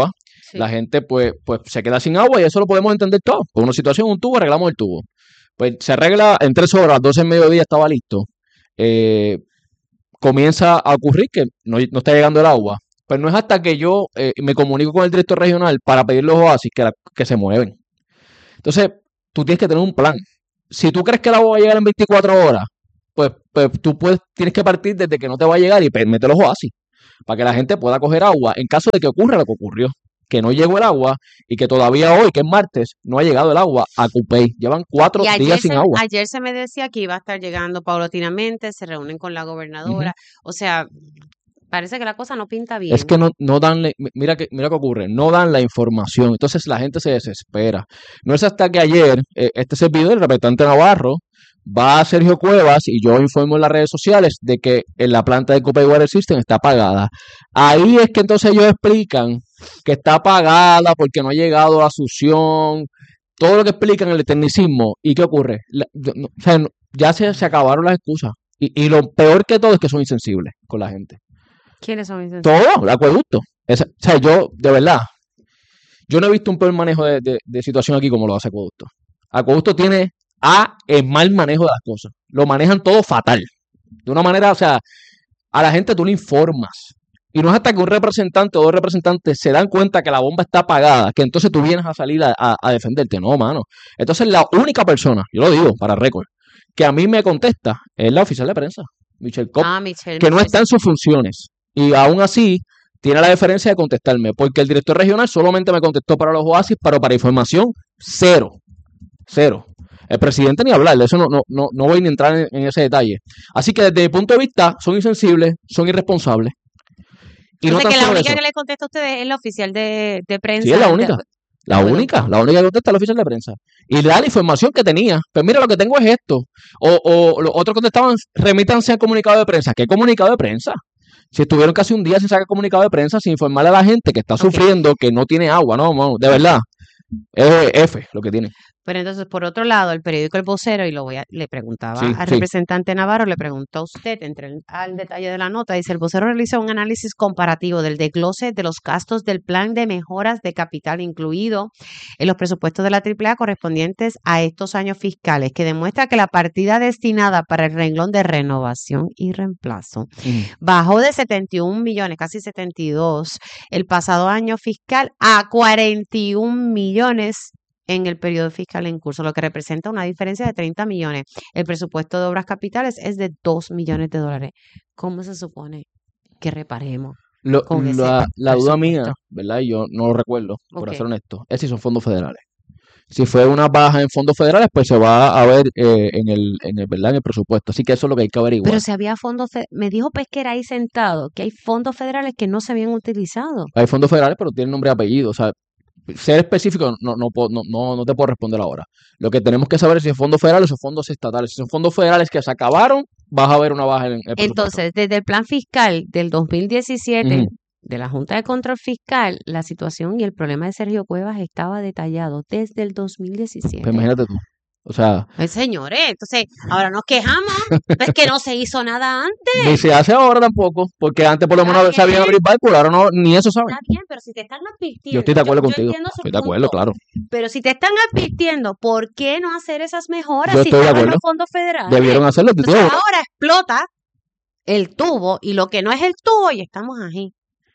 Sí. La gente pues, pues se queda sin agua y eso lo podemos entender todo. Por una situación, un tubo, arreglamos el tubo. Pues se arregla en tres horas, doce del mediodía estaba listo. Eh, comienza a ocurrir que no, no está llegando el agua. Pues no es hasta que yo eh, me comunico con el director regional para pedir los oasis que, la- que se mueven. Entonces, tú tienes que tener un plan. Si tú crees que el agua va a llegar en veinticuatro horas, pues, pues tú puedes, tienes que partir desde que no te va a llegar y pe- mete los oasis para que la gente pueda coger agua en caso de que ocurra lo que ocurrió, que no llegó el agua y que todavía hoy, que es martes, no ha llegado el agua a Cupey. Llevan cuatro Y ayer días sin se, agua. ayer se me decía que iba a estar llegando paulatinamente, se reúnen con la Ujú. gobernadora. O sea, parece que la cosa no pinta Es bien. que no, no dan, la- mi- mira que, mira qué ocurre, no dan la información, entonces la gente se desespera. No es hasta que ayer eh, este servidor, el representante Navarro, va a Sergio Cuevas y yo informo en las redes sociales de que en la planta de Cupey Water System está apagada. Ahí es que entonces ellos explican que está apagada porque no ha llegado la succión, todo lo que explican el tecnicismo. ¿Y qué ocurre? La- no- o sea, no- ya se, se acabaron las excusas. Y, y lo peor que todo es que son insensibles con la gente. ¿Quiénes son insensibles? Todo, el acueducto. Esa- o sea, yo, de verdad, yo no he visto un peor manejo de, de- de situación aquí como lo hace Acueducto. Acueducto tiene A, el mal manejo de las cosas. Lo manejan todo fatal. De una manera, o sea, a la gente tú le informas. Y no es hasta que un representante o dos representantes se dan cuenta que la bomba está apagada, que entonces tú vienes a salir a, a- a defenderte. No, mano. Entonces la única persona, yo lo digo para récord, que a mí me contesta es la oficial de prensa, Michelle Cobb, Ah, Michelle, que no Michelle, está sí. en sus funciones. Y aún así tiene la deferencia de contestarme, porque el director regional solamente me contestó para los oasis, pero para información, cero. Cero. El presidente ni hablar, de eso no, no, no, no voy ni a entrar en, en ese detalle. Así que desde mi punto de vista, son insensibles, son irresponsables. Y no Entonces, tan que la solo única eso. que le contesta a ustedes es la oficial de, de prensa. Sí, es la de- única. La de única, Acueducto. la única que contesta es la oficial de prensa. Y le da la información que tenía. Pues mira, lo que tengo es esto. O, o los otros contestaban, remítanse al comunicado de prensa. ¿Qué comunicado de prensa? Si estuvieron casi un día sin sacar comunicado de prensa, sin informarle a la gente que está Ok. sufriendo, que no tiene agua, no, no, de verdad. Es F lo que tiene. Pero entonces, por otro lado, el periódico El Vocero, y lo voy a, le preguntaba Sí, al sí. representante Navarro, le preguntó a usted, entre el- al detalle de la nota, dice, el vocero realiza un análisis comparativo del desglose de los gastos del plan de mejoras de capital incluido en los presupuestos de la Triple A correspondientes a estos años fiscales, que demuestra que la partida destinada para el renglón de renovación y reemplazo Ujú. bajó de setenta y un millones, casi setenta y dos, el pasado año fiscal a cuarenta y un millones en el periodo fiscal en curso, lo que representa una diferencia de treinta millones. El presupuesto de obras capitales es de dos millones de dólares. ¿Cómo se supone que reparemos Lo- con ese la, la duda mía, presupuesto? ¿verdad? Y yo no lo recuerdo, por Ok. ser honesto, es si son fondos federales. Si fue una baja en fondos federales, pues se va a ver eh, en el, en el, ¿verdad? En el presupuesto. Así que eso es lo que hay que averiguar. Pero si había fondos, fe- me dijo Pesquera ahí sentado que hay fondos federales que no se habían utilizado. Hay fondos federales, pero tienen nombre y apellido. O sea, ser específico no, no, puedo- no, no, no te puedo responder ahora. Lo que tenemos que saber es si son fondos federales o fondos estatales. Si son fondos federales que se acabaron, vas a ver una baja en el presupuesto. Entonces, desde el plan fiscal del dos mil diecisiete Ujú. de la Junta de Control Fiscal, la situación y el problema de Sergio Cuevas estaba detallado desde el dos mil diecisiete. Pues imagínate tú. O sea, Pues, señores, entonces ahora nos quejamos, pues que no se hizo nada ni antes. se hace ahora tampoco, porque antes por lo Está menos sabían bien, abrir barco, ahora no, ni eso saben. está bien, pero si te están Yo advirtiendo, estoy de yo, acuerdo yo contigo. entiendo su Estoy de acuerdo, punto, claro. pero si te están advirtiendo, ¿por qué no hacer esas mejoras Yo si estoy de estaban acuerdo. los fondos federales? Debieron hacerlo. Entonces Digo, ahora explota el tubo y lo que no es el tubo y estamos ahí.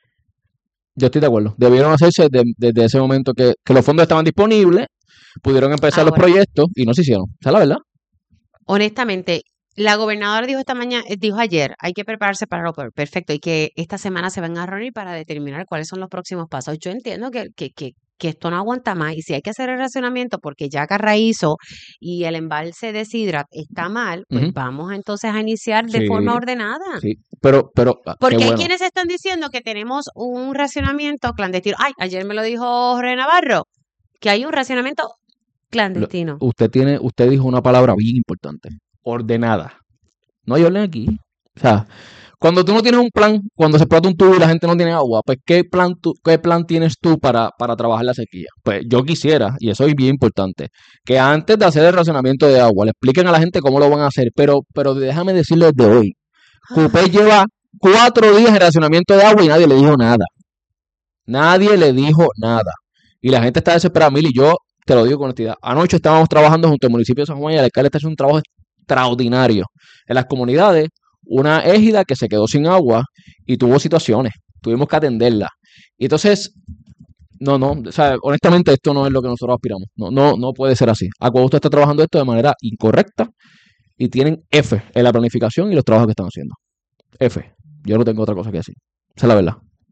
yo estoy de acuerdo. Debieron hacerse de- desde ese momento que, que los fondos estaban disponibles, pudieron empezar los Ahora, proyectos y no se hicieron. Esa es la verdad. honestamente, la gobernadora dijo esta mañana, eh, dijo ayer, hay que prepararse para lo peor. Perfecto, y que esta semana se van a reunir para determinar cuáles son los próximos pasos. Yo entiendo que, que, que, que esto no aguanta más y si hay que hacer el racionamiento porque ya Carraízo y el embalse de Sidra está mal, pues Ujú. vamos entonces a iniciar de Sí, forma ordenada. sí. Pero, pero, ah, qué Porque hay bueno. quienes están diciendo que tenemos un racionamiento clandestino. Ay, ayer me lo dijo Jorge Navarro, que hay un racionamiento Lo- clandestino. usted tiene, usted dijo una palabra bien importante. Ordenada. No hay orden aquí. O sea, cuando tú no tienes un plan, cuando se explota un tubo y la gente no tiene agua, pues ¿qué plan, tú, qué plan tienes tú para, para trabajar la sequía? Pues yo quisiera, y eso es bien importante, que antes de hacer el racionamiento de agua, le expliquen a la gente cómo lo van a hacer. Pero, pero déjame decirlo desde hoy. Cupey lleva cuatro días de racionamiento de agua y nadie le dijo nada. Nadie le dijo nada. Y la gente está desesperada. Mili, yo te lo digo con honestidad. Anoche estábamos trabajando junto al municipio de San Juan y el alcalde está haciendo un trabajo extraordinario en las comunidades. Una égida que se quedó sin agua y tuvo situaciones. Tuvimos que atenderla. Y entonces, no, no, o sea, honestamente esto no es lo que nosotros aspiramos. No, no, no puede ser así. Acueducto está trabajando esto de manera incorrecta y tienen F en la planificación y los trabajos que están haciendo. F. Yo no tengo otra cosa que decir. Esa es la verdad.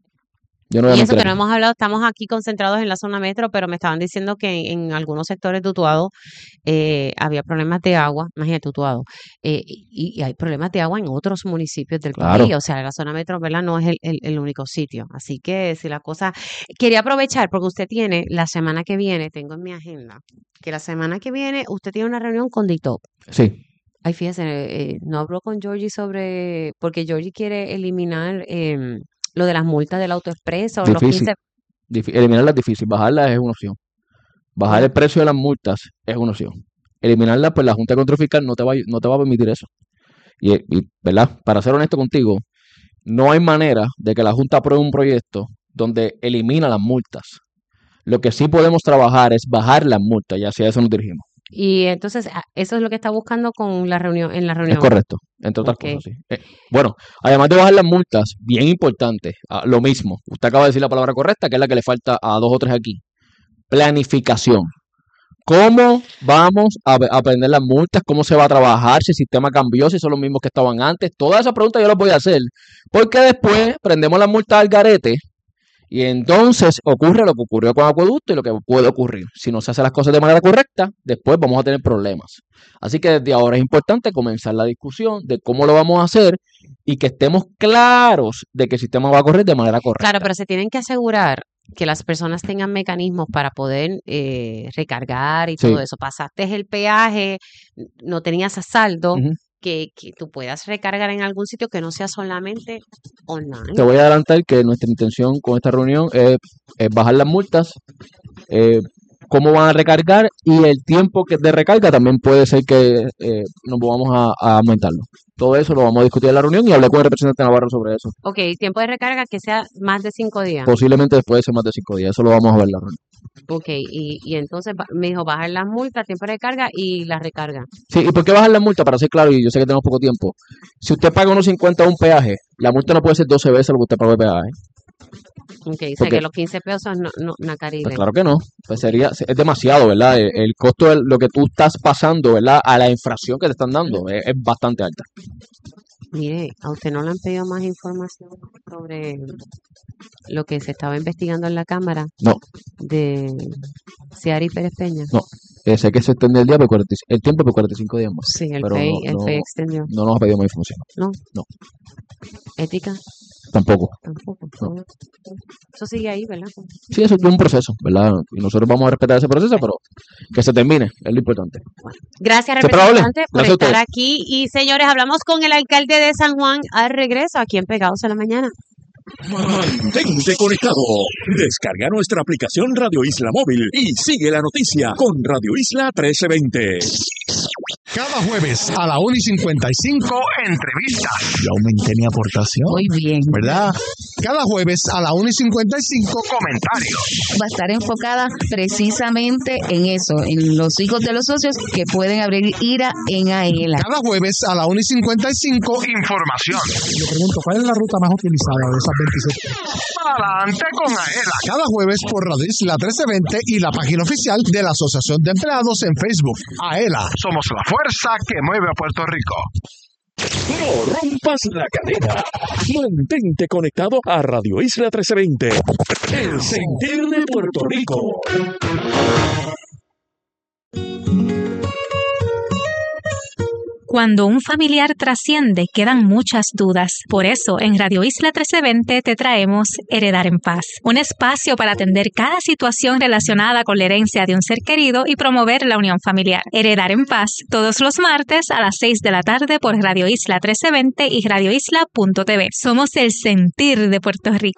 Yo no voy a Y eso mentir que no aquí. hemos hablado, estamos aquí concentrados en la zona metro, pero me estaban diciendo que en, en algunos sectores de Utuado eh, había problemas de agua, imagínate Utuado, eh, y, y hay problemas de agua en otros municipios del Claro. país, o sea, la zona metro, ¿verdad? No es el, el, el único sitio, así que si la cosa, quería aprovechar porque usted tiene la semana que viene, tengo en mi agenda, que la semana que viene usted tiene una reunión con D I T O P. Sí. Ay, fíjese, eh, no habló con Georgie sobre, porque Georgie quiere eliminar em, lo de las multas del autoexpreso, los Difícil. quince. Difí- eliminarlas es difícil. Bajarlas es una opción. Bajar el precio de las multas es una opción. Eliminarlas, pues la Junta de Control Fiscal no te va, a- no te va a permitir eso. Y, y, ¿verdad? Para ser honesto contigo, no hay manera de que la Junta apruebe un proyecto donde elimina las multas. Lo que sí podemos trabajar es bajar las multas y hacia eso nos dirigimos. Y entonces, a- eso es lo que está buscando con la reunión, en la Es reunión. correcto, entre otras Ok. cosas, sí. Eh, bueno, además de bajar las multas, bien importante, ah, lo mismo. Usted acaba de decir la palabra correcta, que es la que le falta a dos o tres aquí. Planificación. ¿Cómo vamos a ve- a aprender las multas? ¿Cómo se va a trabajar? Si el sistema cambió, si son los mismos que estaban antes. Todas esas preguntas yo las voy a hacer. Porque después prendemos las multas al garete y entonces ocurre lo que ocurrió con Acueducto y lo que puede ocurrir. Si no se hacen las cosas de manera correcta, después vamos a tener problemas. Así que desde ahora es importante comenzar la discusión de cómo lo vamos a hacer y que estemos claros de que el sistema va a correr de manera correcta. Claro, pero se tienen que asegurar que las personas tengan mecanismos para poder eh, recargar y Sí. todo eso. Pasaste el peaje, no tenías a saldo, Ujú. que, que tú puedas recargar en algún sitio que no sea solamente online. Te voy a adelantar que nuestra intención con esta reunión es, es bajar las multas, eh, cómo van a recargar y el tiempo que de recarga también puede ser que eh, nos vamos a, a aumentarlo. Todo eso lo vamos a discutir en la reunión y hablé con el representante Navarro sobre eso. Ok, tiempo de recarga que sea más de cinco días. Posiblemente después de ser más de cinco días, eso lo vamos a ver en la reunión. Ok, y, y entonces ba- me dijo bajar las multas, tiempo de recarga y la recarga. Sí, ¿y por qué bajar la multa? Para ser claro, y yo sé que tenemos poco tiempo. Si usted paga unos cincuenta un peaje, la multa no puede ser doce veces lo que usted pagó de peaje. Ok, o sea Porque- que los quince pesos no, no, no Caribe. Pues claro que no, pues sería, es demasiado, ¿verdad? El, el costo de lo que tú estás pasando, ¿verdad? A la infracción que te están dando es, es bastante alta. Mire, ¿a usted no le han pedido más información sobre lo que se estaba investigando en la Cámara No, de Ciari Pérez Peña? no. Eh, sé que se extendió el día por cuarenta y cinco el tiempo por cuarenta y cinco días más. Sí, el pero F E I, no, el no, F E I extendió. no nos ha pedido más información. ¿No? No, ¿Ética? tampoco. Tampoco. No. Eso sigue ahí, ¿verdad? Sí, eso es un proceso, ¿verdad? Y nosotros vamos a respetar ese proceso, pero que se termine, es lo importante. Gracias, Siempre hable. representante, por Gracias a estar ustedes. aquí. Y señores, hablamos con el alcalde de San Juan al regreso, aquí en Pegados en la Mañana. Mantente conectado. Descarga nuestra aplicación Radio Isla Móvil y sigue la noticia con Radio Isla trece veinte. Cada jueves a la una y cincuenta y cinco, entrevistas. Yo aumenté mi aportación. Muy bien. ¿Verdad? Cada jueves a la una y cincuenta y cinco, comentarios. Va a estar enfocada precisamente en eso, en los hijos de los socios que pueden abrir ira en AELA. Cada jueves a la una y cincuenta y cinco, información. Le pregunto, ¿cuál es la ruta más utilizada de esas veintisiete? Adelante con AELA. Cada jueves por Radio Isla trece veinte y la página oficial de la Asociación de Empleados en Facebook. AELA, somos la fuerza que mueve a Puerto Rico. No rompas la cadena. Mantente conectado a Radio Isla trece veinte. El sentir de Puerto Rico. Cuando un familiar trasciende, quedan muchas dudas. Por eso, en Radio Isla trece veinte te traemos Heredar en Paz, un espacio para atender cada situación relacionada con la herencia de un ser querido y promover la unión familiar. Heredar en Paz, todos los martes a las seis de la tarde por Radio Isla trece veinte y radio isla punto t v. Somos el sentir de Puerto Rico.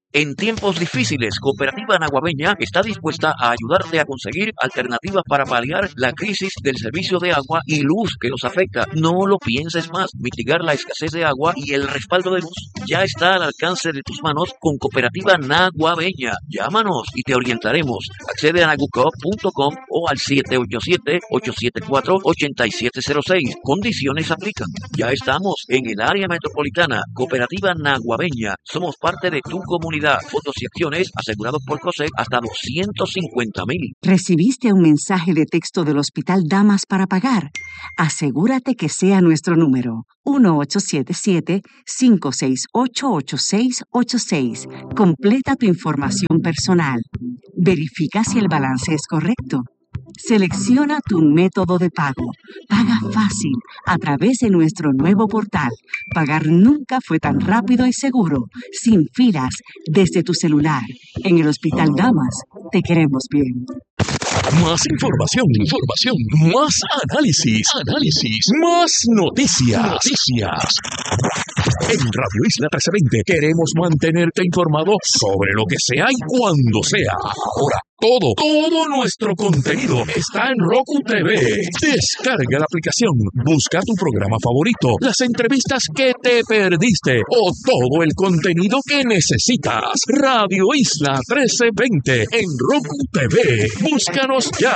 En tiempos difíciles, Cooperativa Naguabeña está dispuesta a ayudarte a conseguir alternativas para paliar la crisis del servicio de agua y luz que nos afecta. No lo pienses más. Mitigar la escasez de agua y el respaldo de luz ya está al alcance de tus manos con Cooperativa Naguabeña. Llámanos y te orientaremos. Accede a nagucop punto com o al siete ocho siete, ocho siete cuatro, ocho siete cero seis. Condiciones aplican. Ya estamos en el área metropolitana. Cooperativa Naguabeña. Somos parte de tu comunidad. Fondos y acciones asegurados por COSEC hasta doscientos cincuenta mil. ¿Recibiste un mensaje de texto del Hospital Damas para pagar? Asegúrate que sea nuestro número. uno ocho siete siete, cinco seis ocho, ocho seis ocho seis. Completa tu información personal. Verifica si el balance es correcto. Selecciona tu método de pago. Paga fácil a través de nuestro nuevo portal. Pagar nunca fue tan rápido y seguro, sin filas, desde tu celular. En el Hospital Damas, te queremos bien. Más información, información, más análisis, análisis, más noticias, noticias. En Radio Isla trece veinte queremos mantenerte informado sobre lo que sea y cuando sea. Ahora, todo, todo nuestro contenido está en Roku T V. Descarga la aplicación, busca tu programa favorito, las entrevistas que te perdiste o todo el contenido que necesitas. Radio Isla trece veinte en Roku T V. Búscanos ya.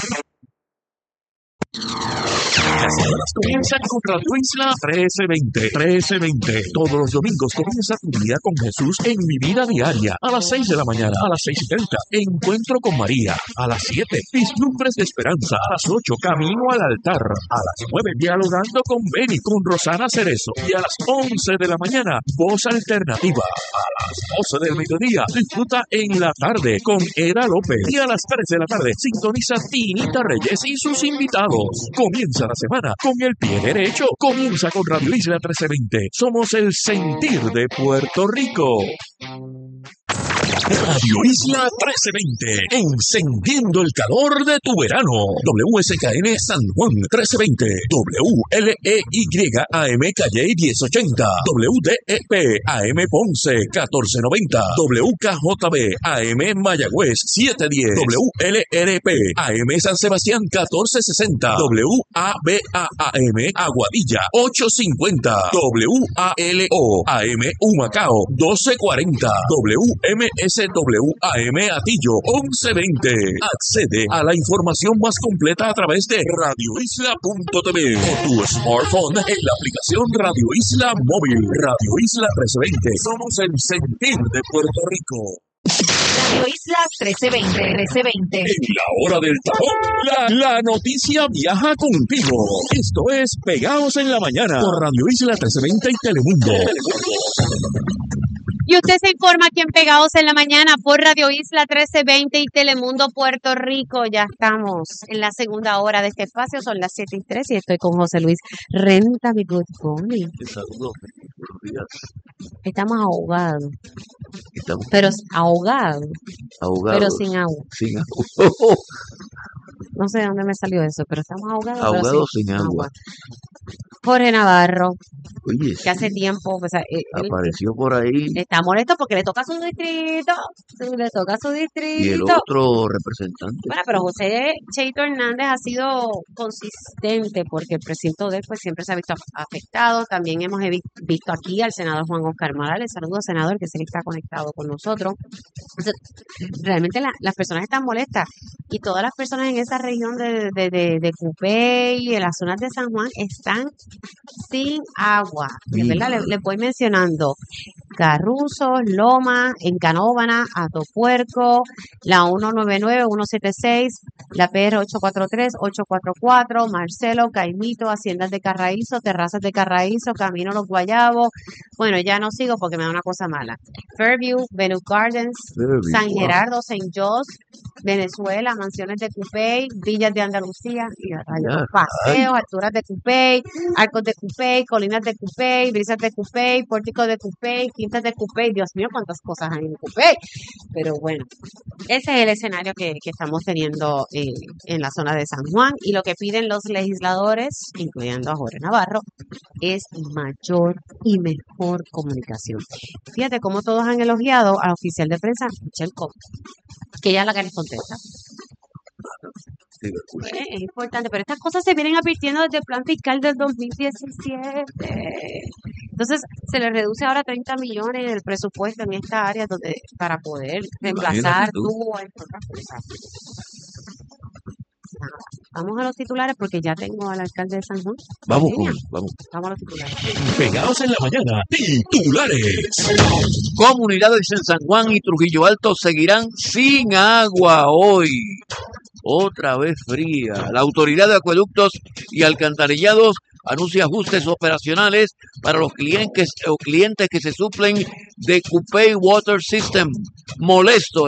Las semanas comienzan con Radio Isla trece veinte. trece veinte. Todos los domingos comienza tu día con Jesús en Mi Vida Diaria. A las seis de la mañana, a las seis y treinta. Encuentro con María. A las siete. Vislumbres de Esperanza. A las ocho. Camino al altar. A las nueve. Dialogando con Benny, con Rosana Cerezo. Y a las once de la mañana, Voz Alternativa. A las doce del mediodía, disfruta en la tarde con Era López. Y a las tres de la tarde, sintoniza Tinita Reyes y sus invitados. Comienza la semana con el pie derecho. Comienza con Radio Isla trece veinte. Somos el sentir de Puerto Rico. Radio Isla trece veinte, encendiendo el calor de tu verano. W S K N San Juan trece veinte, W L E Y A M Calle diez ochenta, W D E P A M Ponce catorce noventa, W K J B A M Mayagüez setecientos diez, W L R P A M San Sebastián catorce sesenta, W A B A A M Aguadilla ochocientos cincuenta, W A L O A M Humacao doce cuarenta, W M S W A M Atillo once veinte. Accede a la información más completa a través de radio isla punto t v o tu smartphone en la aplicación Radio Isla Móvil. Radio Isla trece veinte. Somos el sentir de Puerto Rico. Radio Isla trece veinte, trece veinte. En la hora del tapón, la, la noticia viaja contigo. Esto es Pegados en la Mañana por Radio Isla trece veinte y Telemundo. Y usted se informa aquí en Pegados en la Mañana por Radio Isla trece veinte y Telemundo Puerto Rico. Ya estamos en la segunda hora de este espacio, son las siete y tres y estoy con José Luis Renta, mi good morning. Saludos, buenos días. Estamos ahogados. Estamos Pero ahogados. ahogados. Pero sin agua. Sin agua. No sé de dónde me salió eso, pero estamos ahogados. pero Ahogados sin, sin agua. agua. Jorge Navarro, Oye, que hace tiempo pues, él, apareció por ahí. Está molesto porque le toca a su distrito, le toca a su distrito. Y el otro representante. Bueno, pero José Cheito Hernández ha sido consistente porque el precinto de él pues, siempre se ha visto afectado. También hemos visto aquí al senador Juan Oscar Morales. Saludos, senador, que se le está conectado con nosotros. Entonces, realmente la, las personas están molestas y todas las personas en esa región de, de, de, de Cupey y en las zonas de San Juan están sin agua. De verdad, les le voy mencionando Carruzos, Loma, en Canóvana, Atopuerco, la ciento noventa y nueve, ciento setenta y seis, la P R ochocientos cuarenta y tres, ochocientos cuarenta y cuatro, Marcelo, Caimito, Haciendas de Carraízo, Terrazas de Carraízo, Camino Los Guayabos. Bueno, ya no sigo porque me da una cosa mala. Fairview, Venus Gardens, Fairview, San wow. Gerardo, Saint Jos, Venezuela, Mansiones de Cupey, Villas de Andalucía, y rayos, Paseos, Alturas de Cupey, Arcos de Cupey, Colinas de Cupey, Brisas de Cupey, Pórtico de Cupey, Quintas de Cupey. Dios mío, cuántas cosas hay en Cupey. Pero bueno, Ese es el escenario que, que estamos teniendo eh, en la zona de San Juan y lo que piden los legisladores, incluyendo a Jorge Navarro, es mayor y mejor comunicación. Fíjate cómo todos han elogiado al oficial de prensa, Michelle Cox, que ella es la que les contesta. Pues, es importante, pero estas cosas se vienen advirtiendo desde el plan fiscal del dos mil diecisiete. Entonces, se le reduce ahora treinta millones el presupuesto en esta área donde para poder reemplazar tubo, entre otras cosas. Nada, vamos a los titulares porque ya tengo al alcalde de San Juan. Vamos Línea. con, vamos. Vamos a los titulares. Pegados en la mañana, titulares. Comunidades en San Juan y Trujillo Alto seguirán sin agua hoy. Otra vez fría. La Autoridad de Acueductos y Alcantarillados anuncia ajustes operacionales para los clientes o clientes que se suplen de Cupey Water System. Molesto